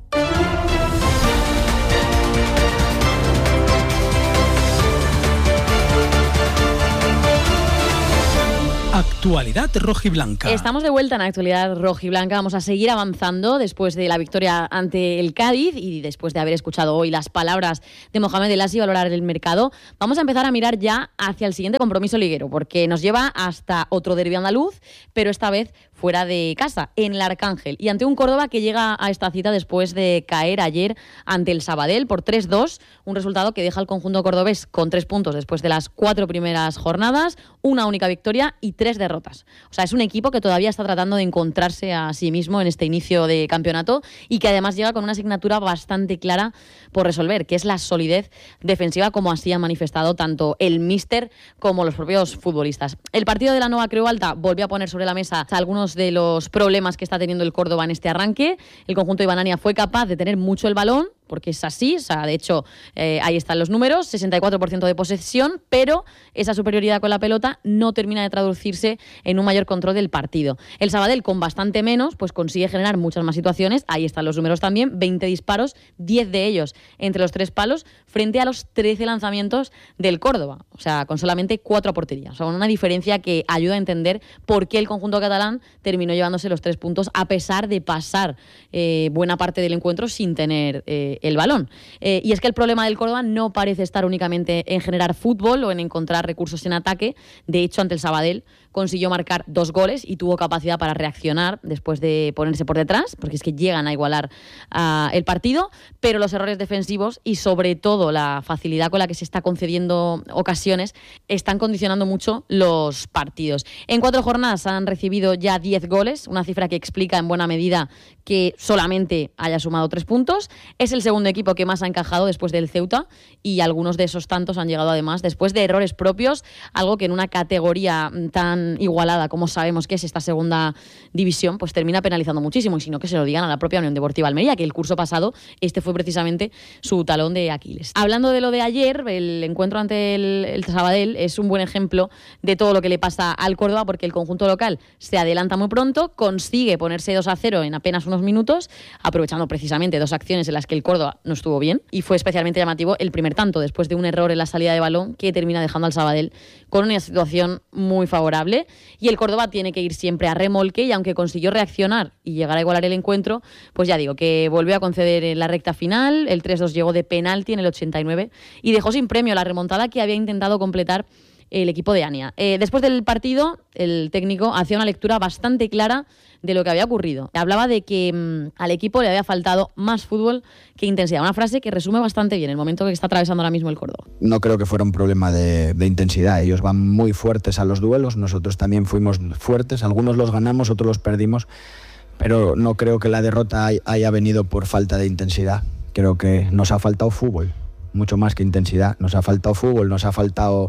Actualidad rojiblanca. Estamos de vuelta en Actualidad rojiblanca. Vamos a seguir avanzando después de la victoria ante el Cádiz y después de haber escuchado hoy las palabras de Mohamed El Assi y valorar el mercado. Vamos a empezar a mirar ya hacia el siguiente compromiso liguero, porque nos lleva hasta otro derbi andaluz, pero esta vez fuera de casa, en el Arcángel, y ante un Córdoba que llega a esta cita después de caer ayer ante el Sabadell por tres dos, un resultado que deja al conjunto cordobés con tres puntos después de las cuatro primeras jornadas, una única victoria y tres derrotas. O sea, es un equipo que todavía está tratando de encontrarse a sí mismo en este inicio de campeonato y que además llega con una asignatura bastante clara por resolver, que es la solidez defensiva, como así han manifestado tanto el míster como los propios futbolistas. El partido de la Nova Creu Alta volvió a poner sobre la mesa algunos de los problemas que está teniendo el Córdoba en este arranque. El conjunto de Banania fue capaz de tener mucho el balón, porque es así, o sea, de hecho, eh, ahí están los números, sesenta y cuatro por ciento de posesión, pero esa superioridad con la pelota no termina de traducirse en un mayor control del partido. El Sabadell, con bastante menos, pues consigue generar muchas más situaciones, ahí están los números también, veinte disparos, diez de ellos entre los tres palos, frente a los trece lanzamientos del Córdoba, o sea, con solamente cuatro a portería. O sea, una diferencia que ayuda a entender por qué el conjunto catalán terminó llevándose los tres puntos, a pesar de pasar eh, buena parte del encuentro sin tener eh, el balón. Eh, y es que el problema del Córdoba no parece estar únicamente en generar fútbol o en encontrar recursos en ataque. De hecho, ante el Sabadell consiguió marcar dos goles y tuvo capacidad para reaccionar después de ponerse por detrás, porque es que llegan a igualar uh, el partido, pero los errores defensivos y sobre todo la facilidad con la que se está concediendo ocasiones están condicionando mucho los partidos. En cuatro jornadas han recibido ya diez goles, una cifra que explica en buena medida que solamente haya sumado tres puntos. Es el segundo equipo que más ha encajado después del Ceuta y algunos de esos tantos han llegado además después de errores propios, algo que en una categoría tan igualada como sabemos que es esta segunda división, pues termina penalizando muchísimo, y si no que se lo digan a la propia Unión Deportiva Almería, que el curso pasado este fue precisamente su talón de Aquiles. Hablando de lo de ayer, el encuentro ante el, el Sabadell es un buen ejemplo de todo lo que le pasa al Córdoba, porque el conjunto local se adelanta muy pronto, consigue ponerse dos a cero en apenas unos minutos, aprovechando precisamente dos acciones en las que el Córdoba no estuvo bien, y fue especialmente llamativo el primer tanto, después de un error en la salida de balón que termina dejando al Sabadell con una situación muy favorable. Y el Córdoba tiene que ir siempre a remolque, y aunque consiguió reaccionar y llegar a igualar el encuentro, pues ya digo, que volvió a conceder en la recta final, el tres dos llegó de penalti en el ochenta y nueve y dejó sin premio la remontada que había intentado completar el equipo de Ania. Eh, después del partido, el técnico hacía una lectura bastante clara de lo que había ocurrido. Hablaba de que mmm, al equipo le había faltado más fútbol que intensidad. Una frase que resume bastante bien el momento que está atravesando ahora mismo el Córdoba. No creo que fuera un problema de, de intensidad. Ellos van muy fuertes a los duelos, nosotros también fuimos fuertes. Algunos los ganamos, otros los perdimos, pero no creo que la derrota haya venido por falta de intensidad. Creo que nos ha faltado fútbol, mucho más que intensidad. Nos ha faltado fútbol, nos ha faltado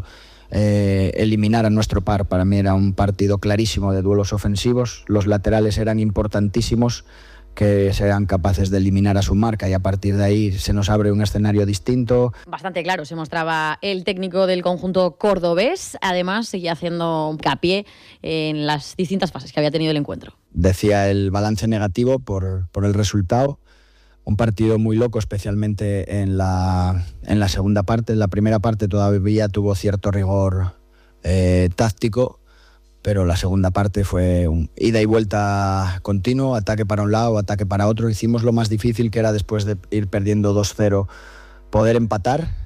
Eh, eliminar a nuestro par. Para mí era un partido clarísimo de duelos ofensivos, los laterales eran importantísimos, que sean capaces de eliminar a su marca, y a partir de ahí se nos abre un escenario distinto. Bastante claro se mostraba el técnico del conjunto cordobés, además seguía haciendo hincapié en las distintas fases que había tenido el encuentro. Decía el balance negativo por, por el resultado. Un partido muy loco, especialmente en la, en la segunda parte. En la primera parte todavía tuvo cierto rigor eh, táctico, pero la segunda parte fue un ida y vuelta continuo, ataque para un lado, ataque para otro. Hicimos lo más difícil, que era después de ir perdiendo dos cero, poder empatar,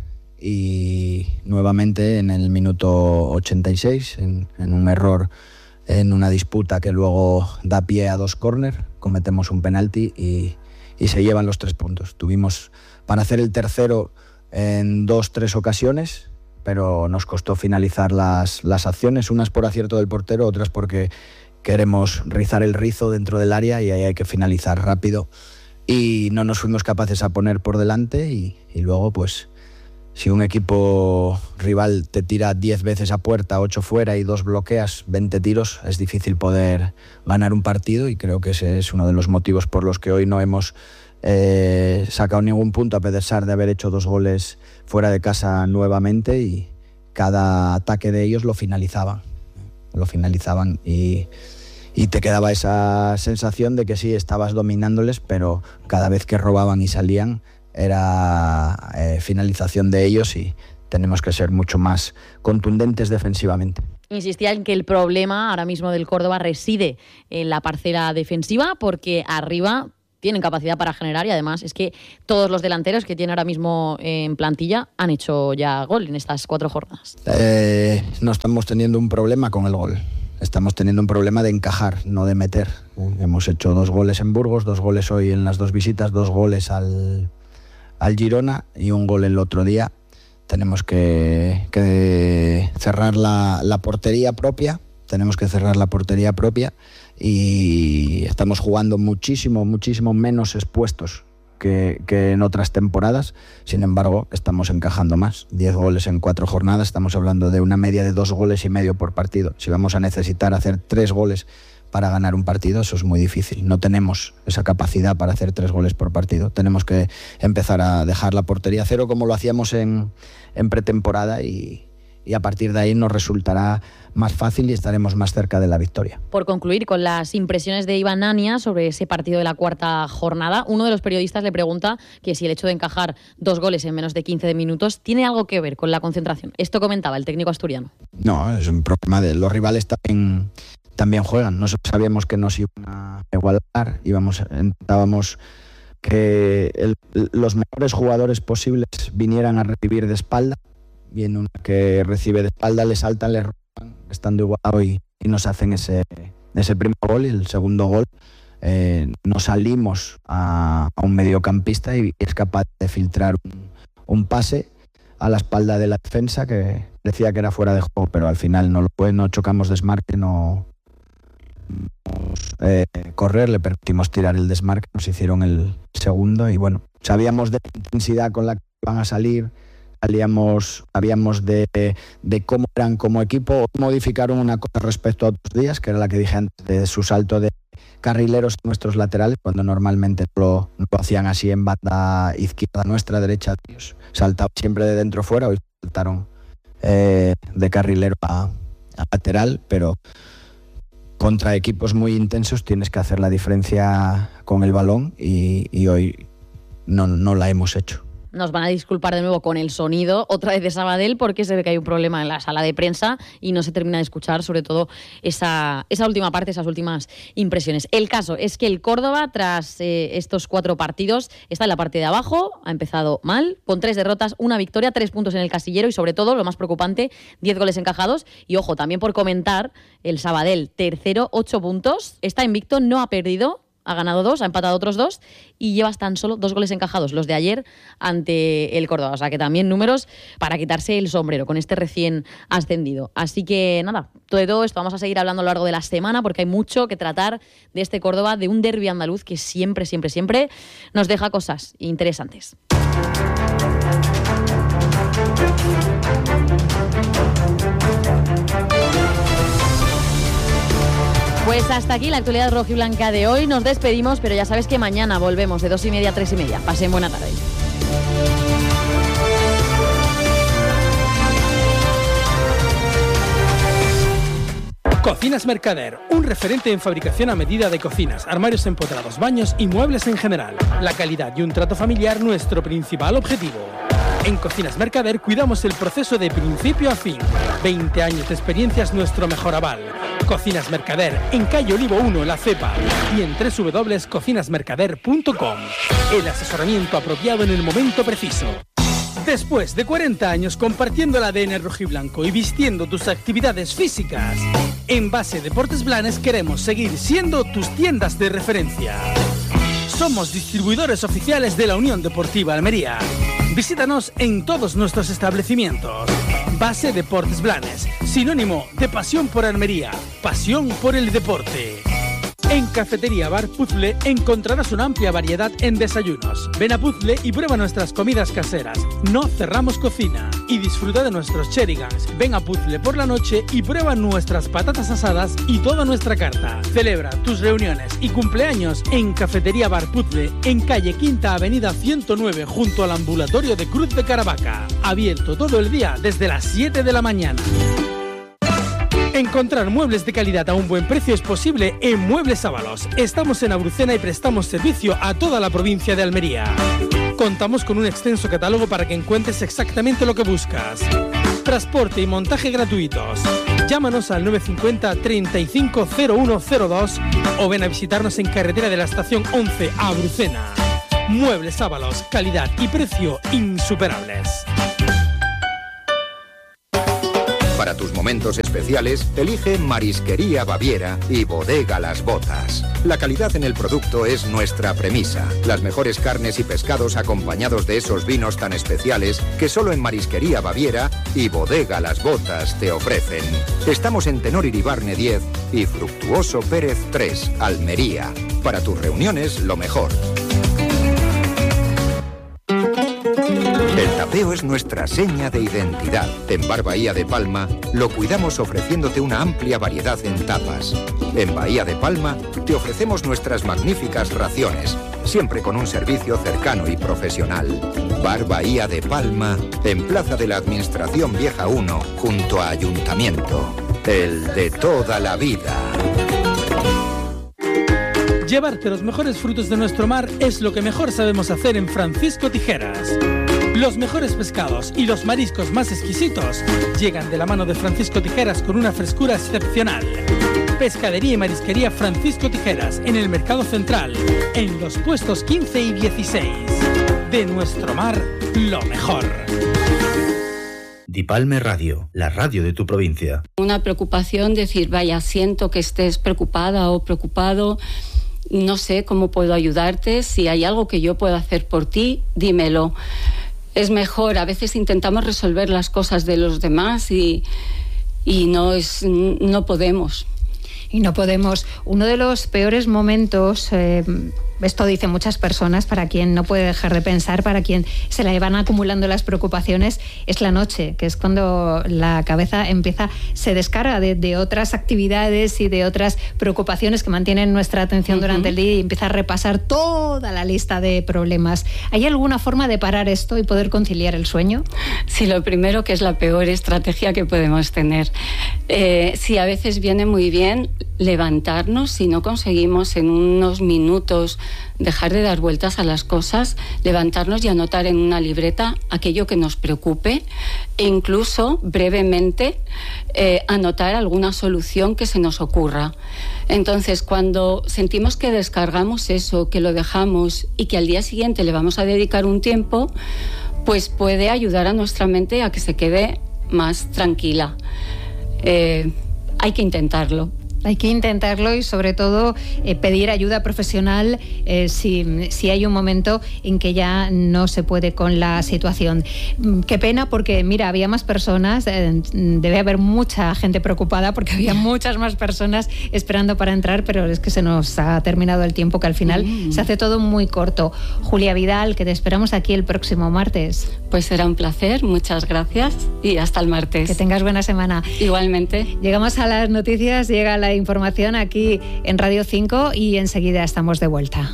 y nuevamente en el minuto ochenta y seis, en, en un error en una disputa que luego da pie a dos córner, cometemos un penalti y, y se llevan los tres puntos. Tuvimos para hacer el tercero en dos, tres ocasiones, pero nos costó finalizar las, las acciones, unas por acierto del portero, otras porque queremos rizar el rizo dentro del área y ahí hay que finalizar rápido. Y no nos fuimos capaces a poner por delante y, y luego pues si un equipo rival te tira diez veces a puerta, ocho fuera y dos bloqueas, veinte tiros, es difícil poder ganar un partido y creo que ese es uno de los motivos por los que hoy no hemos eh, sacado ningún punto a pesar de haber hecho dos goles fuera de casa nuevamente y cada ataque de ellos lo finalizaban, lo finalizaban y, y te quedaba esa sensación de que sí, estabas dominándoles, pero cada vez que robaban y salían era eh, finalización de ellos y tenemos que ser mucho más contundentes defensivamente. Insistía en que el problema ahora mismo del Córdoba reside en la parcela defensiva porque arriba tienen capacidad para generar y además es que todos los delanteros que tiene ahora mismo en plantilla han hecho ya gol en estas cuatro jornadas. Eh, no estamos teniendo un problema con el gol. Estamos teniendo un problema de encajar, no de meter. Hemos hecho dos goles en Burgos, dos goles hoy en las dos visitas, dos goles al al Girona y un gol el otro día. Tenemos que, que cerrar la, la portería propia, tenemos que cerrar la portería propia y estamos jugando muchísimo, muchísimo menos expuestos que, que en otras temporadas. Sin embargo, estamos encajando más. diez goles en cuatro jornadas, estamos hablando de una media de dos goles y medio por partido. Si vamos a necesitar hacer tres goles para ganar un partido, eso es muy difícil. No tenemos esa capacidad para hacer tres goles por partido. Tenemos que empezar a dejar la portería a cero como lo hacíamos en, en pretemporada y, y a partir de ahí nos resultará más fácil y estaremos más cerca de la victoria. Por concluir con las impresiones de Iván Ania sobre ese partido de la cuarta jornada, uno de los periodistas le pregunta que si el hecho de encajar dos goles en menos de quince minutos tiene algo que ver con la concentración. Esto comentaba el técnico asturiano. No, es un problema de los rivales también. También juegan. Nosotros sabíamos que nos iban a igualar, íbamos, intentábamos que el, los mejores jugadores posibles vinieran a recibir de espalda, y en una que recibe de espalda le saltan, le roban, estando igualado y, y nos hacen ese, ese primer gol y el segundo gol. Eh, nos salimos a, a un mediocampista y es capaz de filtrar un, un pase a la espalda de la defensa que decía que era fuera de juego, pero al final no lo fue, no chocamos desmarque, no Eh, correr, le permitimos tirar el desmarque, nos hicieron el segundo y bueno, sabíamos de la intensidad con la que iban a salir, salíamos, sabíamos de, de cómo eran como equipo. Modificaron una cosa respecto a otros días, que era la que dije antes, de su salto de carrileros a nuestros laterales, cuando normalmente lo, lo hacían así en banda izquierda nuestra, derecha ellos. Saltaban siempre de dentro fuera, hoy saltaron eh, de carrilero a, a lateral, pero contra equipos muy intensos tienes que hacer la diferencia con el balón y, y hoy no, no la hemos hecho. Nos van a disculpar de nuevo con el sonido, otra vez de Sabadell, porque se ve que hay un problema en la sala de prensa y no se termina de escuchar, sobre todo esa, esa última parte, esas últimas impresiones. El caso es que el Córdoba, tras eh, estos cuatro partidos, está en la parte de abajo, ha empezado mal, con tres derrotas, una victoria, tres puntos en el casillero y sobre todo, lo más preocupante, diez goles encajados. Y ojo, también por comentar, el Sabadell, tercero, ocho puntos, está invicto, no ha perdido. Ha ganado dos, ha empatado otros dos y llevas tan solo dos goles encajados, los de ayer ante el Córdoba. O sea que también números para quitarse el sombrero con este recién ascendido. Así que nada, de todo esto vamos a seguir hablando a lo largo de la semana porque hay mucho que tratar de este Córdoba, de un derbi andaluz que siempre, siempre, siempre nos deja cosas interesantes. Pues hasta aquí la actualidad rojiblanca de hoy. Nos despedimos, pero ya sabes que mañana volvemos de dos y media a tres y media. Pasen buena tarde. Cocinas Mercader, un referente en fabricación a medida de cocinas, armarios empotrados, baños y muebles en general. La calidad y un trato familiar nuestro principal objetivo. En Cocinas Mercader cuidamos el proceso de principio a fin. veinte años de experiencia es nuestro mejor aval. Cocinas Mercader, en calle Olivo uno, La Cepa, y en doble u doble u doble u punto cocinas mercader punto com. El asesoramiento apropiado en el momento preciso. Después de cuarenta años compartiendo el A D N rojiblanco y vistiendo tus actividades físicas, en Base Deportes Blanes queremos seguir siendo tus tiendas de referencia. Somos distribuidores oficiales de la Unión Deportiva Almería. Visítanos en todos nuestros establecimientos. Base Deportes Blanes, sinónimo de pasión por Almería, pasión por el deporte. En Cafetería Bar Puzzle encontrarás una amplia variedad en desayunos. Ven a Puzzle y prueba nuestras comidas caseras. No cerramos cocina. Y disfruta de nuestros cherigans. Ven a Puzzle por la noche y prueba nuestras patatas asadas y toda nuestra carta. Celebra tus reuniones y cumpleaños en Cafetería Bar Puzzle, en calle Quinta Avenida ciento nueve, junto al ambulatorio de Cruz de Caravaca. Abierto todo el día desde las siete de la mañana. Encontrar muebles de calidad a un buen precio es posible en Muebles Ábalos. Estamos en Abrucena y prestamos servicio a toda la provincia de Almería. Contamos con un extenso catálogo para que encuentres exactamente lo que buscas. Transporte y montaje gratuitos. Llámanos al nueve cinco cero, treinta y cinco, cero uno cero dos o ven a visitarnos en carretera de la estación once a Abrucena. Muebles Ábalos, calidad y precio insuperables. Para tus momentos especiales, elige Marisquería Baviera y Bodega Las Botas. La calidad en el producto es nuestra premisa. Las mejores carnes y pescados acompañados de esos vinos tan especiales que solo en Marisquería Baviera y Bodega Las Botas te ofrecen. Estamos en Tenor Iribarne diez y Fructuoso Pérez tres, Almería. Para tus reuniones, lo mejor. El tapeo es nuestra seña de identidad. En Bar Bahía de Palma lo cuidamos ofreciéndote una amplia variedad en tapas. En Bahía de Palma te ofrecemos nuestras magníficas raciones, siempre con un servicio cercano y profesional. Bar Bahía de Palma, en Plaza de la Administración Vieja uno, junto a Ayuntamiento. El de toda la vida. Llevarte los mejores frutos de nuestro mar es lo que mejor sabemos hacer en Francisco Tijeras. Los mejores pescados y los mariscos más exquisitos llegan de la mano de Francisco Tijeras con una frescura excepcional. Pescadería y Marisquería Francisco Tijeras, en el Mercado Central, en los puestos quince y dieciséis. De nuestro mar, lo mejor. Dipalme Radio, la radio de tu provincia. Una preocupación, decir, vaya, siento que estés preocupada o preocupado, no sé cómo puedo ayudarte, si hay algo que yo pueda hacer por ti, dímelo. Es mejor, a veces intentamos resolver las cosas de los demás y, y no, es, no podemos. Y no podemos. Uno de los peores momentos, eh, esto dicen muchas personas, para quien no puede dejar de pensar, para quien se le van acumulando las preocupaciones, es la noche, que es cuando la cabeza empieza, se descarga de, de otras actividades y de otras preocupaciones que mantienen nuestra atención uh-huh. durante el día y empieza a repasar toda la lista de problemas. ¿Hay alguna forma de parar esto y poder conciliar el sueño? Sí, lo primero, que es la peor estrategia que podemos tener. Eh, sí, a veces viene muy bien levantarnos, si no conseguimos en unos minutos dejar de dar vueltas a las cosas, levantarnos y anotar en una libreta aquello que nos preocupe e incluso brevemente eh, anotar alguna solución que se nos ocurra. Entonces, cuando sentimos que descargamos eso, que lo dejamos y que al día siguiente le vamos a dedicar un tiempo, pues puede ayudar a nuestra mente a que se quede más tranquila. Eh, hay que intentarlo. Hay que intentarlo y sobre todo eh, pedir ayuda profesional eh, si, si hay un momento en que ya no se puede con la situación. Qué pena porque, mira, había más personas, eh, debe haber mucha gente preocupada porque había muchas más personas esperando para entrar, pero es que se nos ha terminado el tiempo, que al final mm. se hace todo muy corto. Julia Vidal, que te esperamos aquí el próximo martes. Pues será un placer, muchas gracias y hasta el martes. Que tengas buena semana. Igualmente. Llegamos a las noticias, llega la información aquí en Radio cinco y enseguida estamos de vuelta.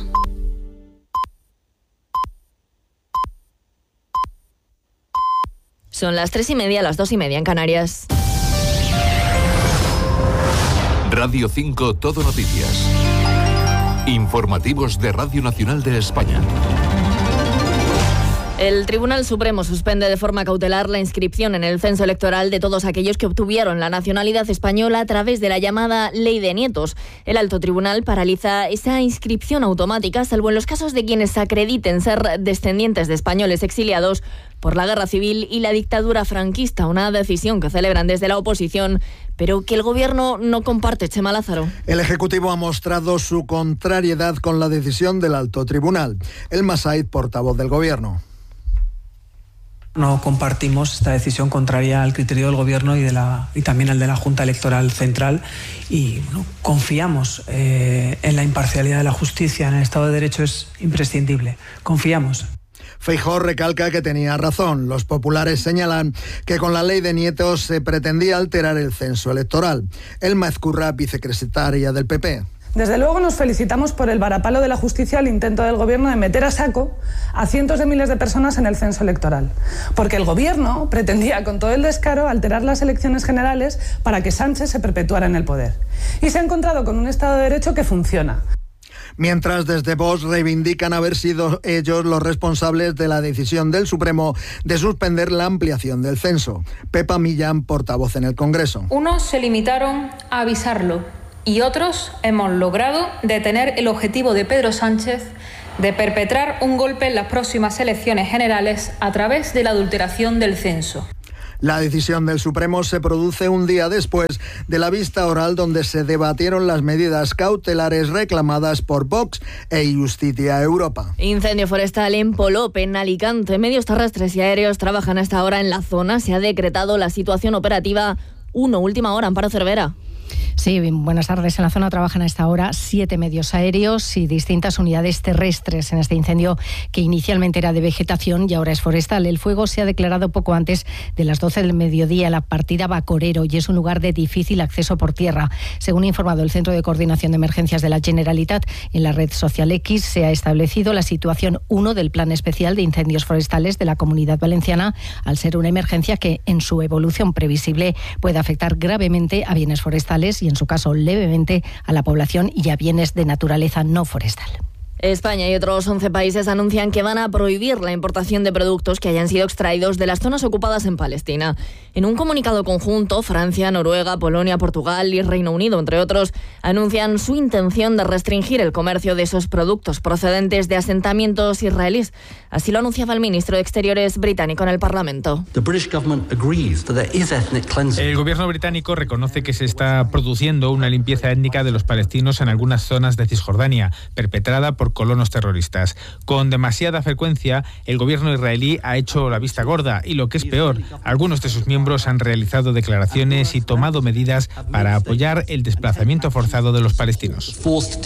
Son las tres y media, las dos y media en Canarias. Radio cinco Todo Noticias. Informativos de Radio Nacional de España. El Tribunal Supremo suspende de forma cautelar la inscripción en el censo electoral de todos aquellos que obtuvieron la nacionalidad española a través de la llamada Ley de Nietos. El alto tribunal paraliza esa inscripción automática, salvo en los casos de quienes acrediten ser descendientes de españoles exiliados por la guerra civil y la dictadura franquista, una decisión que celebran desde la oposición, pero que el Gobierno no comparte. Chema Lázaro. El Ejecutivo ha mostrado su contrariedad con la decisión del alto tribunal. Elma Said, portavoz del Gobierno. No compartimos esta decisión contraria al criterio del Gobierno y, de la, y también al de la Junta Electoral Central y bueno, confiamos eh, en la imparcialidad de la justicia, en el Estado de Derecho es imprescindible. Confiamos. Feijóo recalca que tenía razón. Los populares señalan que con la Ley de Nietos se pretendía alterar el censo electoral. Elma Ezcurra, vicesecretaria del P P. Desde luego nos felicitamos por el varapalo de la justicia al intento del Gobierno de meter a saco a cientos de miles de personas en el censo electoral. Porque el Gobierno pretendía con todo el descaro alterar las elecciones generales para que Sánchez se perpetuara en el poder. Y se ha encontrado con un Estado de Derecho que funciona. Mientras desde Vox reivindican haber sido ellos los responsables de la decisión del Supremo de suspender la ampliación del censo. Pepa Millán, portavoz en el Congreso. Unos se limitaron a avisarlo y otros hemos logrado detener el objetivo de Pedro Sánchez de perpetrar un golpe en las próximas elecciones generales a través de la adulteración del censo. La decisión del Supremo se produce un día después de la vista oral donde se debatieron las medidas cautelares reclamadas por Vox e Justicia Europa. Incendio forestal en Polop, en Alicante. Medios terrestres y aéreos trabajan hasta ahora en la zona. Se ha decretado la situación operativa uno. Última hora, Amparo Cervera. Sí, buenas tardes. En la zona trabajan a esta hora siete medios aéreos y distintas unidades terrestres en este incendio que inicialmente era de vegetación y ahora es forestal. El fuego se ha declarado poco antes de las doce del mediodía en la partida Bacorero y es un lugar de difícil acceso por tierra. Según ha informado el Centro de Coordinación de Emergencias de la Generalitat, en la red social X se ha establecido la situación uno del Plan Especial de Incendios Forestales de la Comunidad Valenciana, al ser una emergencia que en su evolución previsible puede afectar gravemente a bienes forestales y en su caso levemente a la población y a bienes de naturaleza no forestal. España y otros once países anuncian que van a prohibir la importación de productos que hayan sido extraídos de las zonas ocupadas en Palestina. En un comunicado conjunto, Francia, Noruega, Polonia, Portugal y Reino Unido, entre otros, anuncian su intención de restringir el comercio de esos productos procedentes de asentamientos israelíes. Así lo anunciaba el ministro de Exteriores británico en el Parlamento. El gobierno británico reconoce que se está produciendo una limpieza étnica de los palestinos en algunas zonas de Cisjordania, perpetrada por colonos terroristas. Con demasiada frecuencia, el gobierno israelí ha hecho la vista gorda y, lo que es peor, algunos de sus miembros han realizado declaraciones y tomado medidas para apoyar el desplazamiento forzado de los palestinos.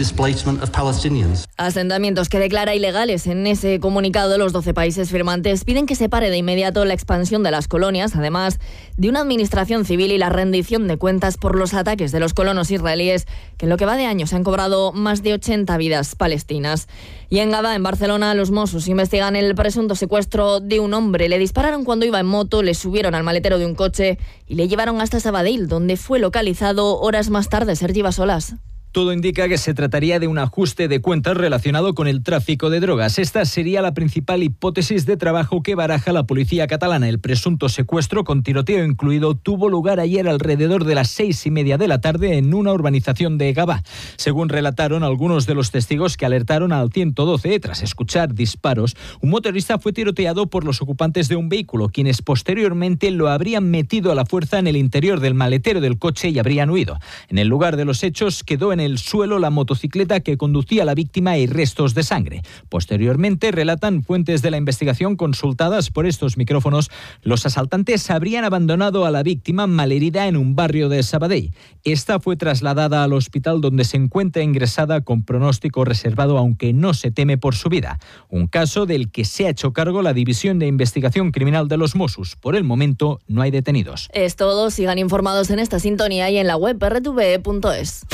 Asentamientos que declara ilegales. En ese comunicado, los doce países firmantes piden que se pare de inmediato la expansión de las colonias, además de una administración civil y la rendición de cuentas por los ataques de los colonos israelíes, que en lo que va de año se han cobrado más de ochenta vidas palestinas. Y en Gavà, en Barcelona, los Mossos investigan el presunto secuestro de un hombre. Le dispararon cuando iba en moto, le subieron al maletero de un coche y le llevaron hasta Sabadell, donde fue localizado horas más tarde. Sergi Basolas. Todo indica que se trataría de un ajuste de cuentas relacionado con el tráfico de drogas. Esta sería la principal hipótesis de trabajo que baraja la policía catalana. El presunto secuestro, con tiroteo incluido, tuvo lugar ayer alrededor de las seis y media de la tarde en una urbanización de Gavà. Según relataron algunos de los testigos que alertaron al ciento doce, tras escuchar disparos, un motorista fue tiroteado por los ocupantes de un vehículo, quienes posteriormente lo habrían metido a la fuerza en el interior del maletero del coche y habrían huido. En el lugar de los hechos quedó en el suelo la motocicleta que conducía a la víctima y restos de sangre. Posteriormente, relatan fuentes de la investigación consultadas por estos micrófonos, los asaltantes habrían abandonado a la víctima malherida en un barrio de Sabadell. Esta fue trasladada al hospital donde se encuentra ingresada con pronóstico reservado, aunque no se teme por su vida. Un caso del que se ha hecho cargo la División de Investigación Criminal de los Mossos. Por el momento no hay detenidos. Es todo. Sigan informados en esta sintonía y en la web erre te ve punto es.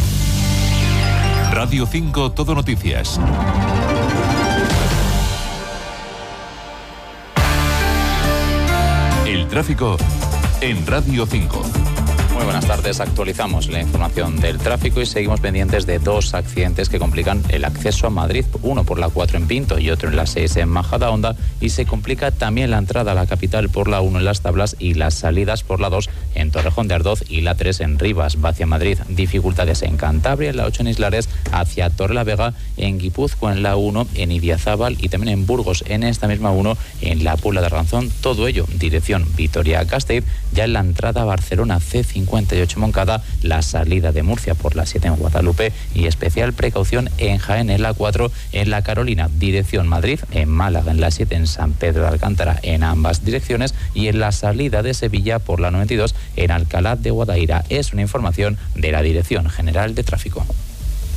Radio cinco Todo Noticias. El tráfico en Radio cinco. Muy buenas tardes. tardes. Actualizamos la información del tráfico y seguimos pendientes de dos accidentes que complican el acceso a Madrid, uno por la cuatro en Pinto y otro en la seis en Majadahonda, y se complica también la entrada a la capital por la uno en Las Tablas y las salidas por la dos en Torrejón de Ardoz y la tres en Rivas, va hacia Madrid. Dificultades en Cantabria, en la ocho en Islares, hacia Torrelavega, en Guipúzcoa en la uno, en Idiazábal y también en Burgos, en esta misma uno, en la Puebla de Arganzón. Todo ello, dirección Vitoria-Gasteiz, ya en la entrada a Barcelona C cincuenta y ocho Moncada, la salida de Murcia por la siete en Guadalupe y especial precaución en Jaén en la cuatro, en la Carolina, dirección Madrid, en Málaga en la siete, en San Pedro de Alcántara en ambas direcciones y en la salida de Sevilla por la noventa y dos en Alcalá de Guadaira. Es una información de la Dirección General de Tráfico.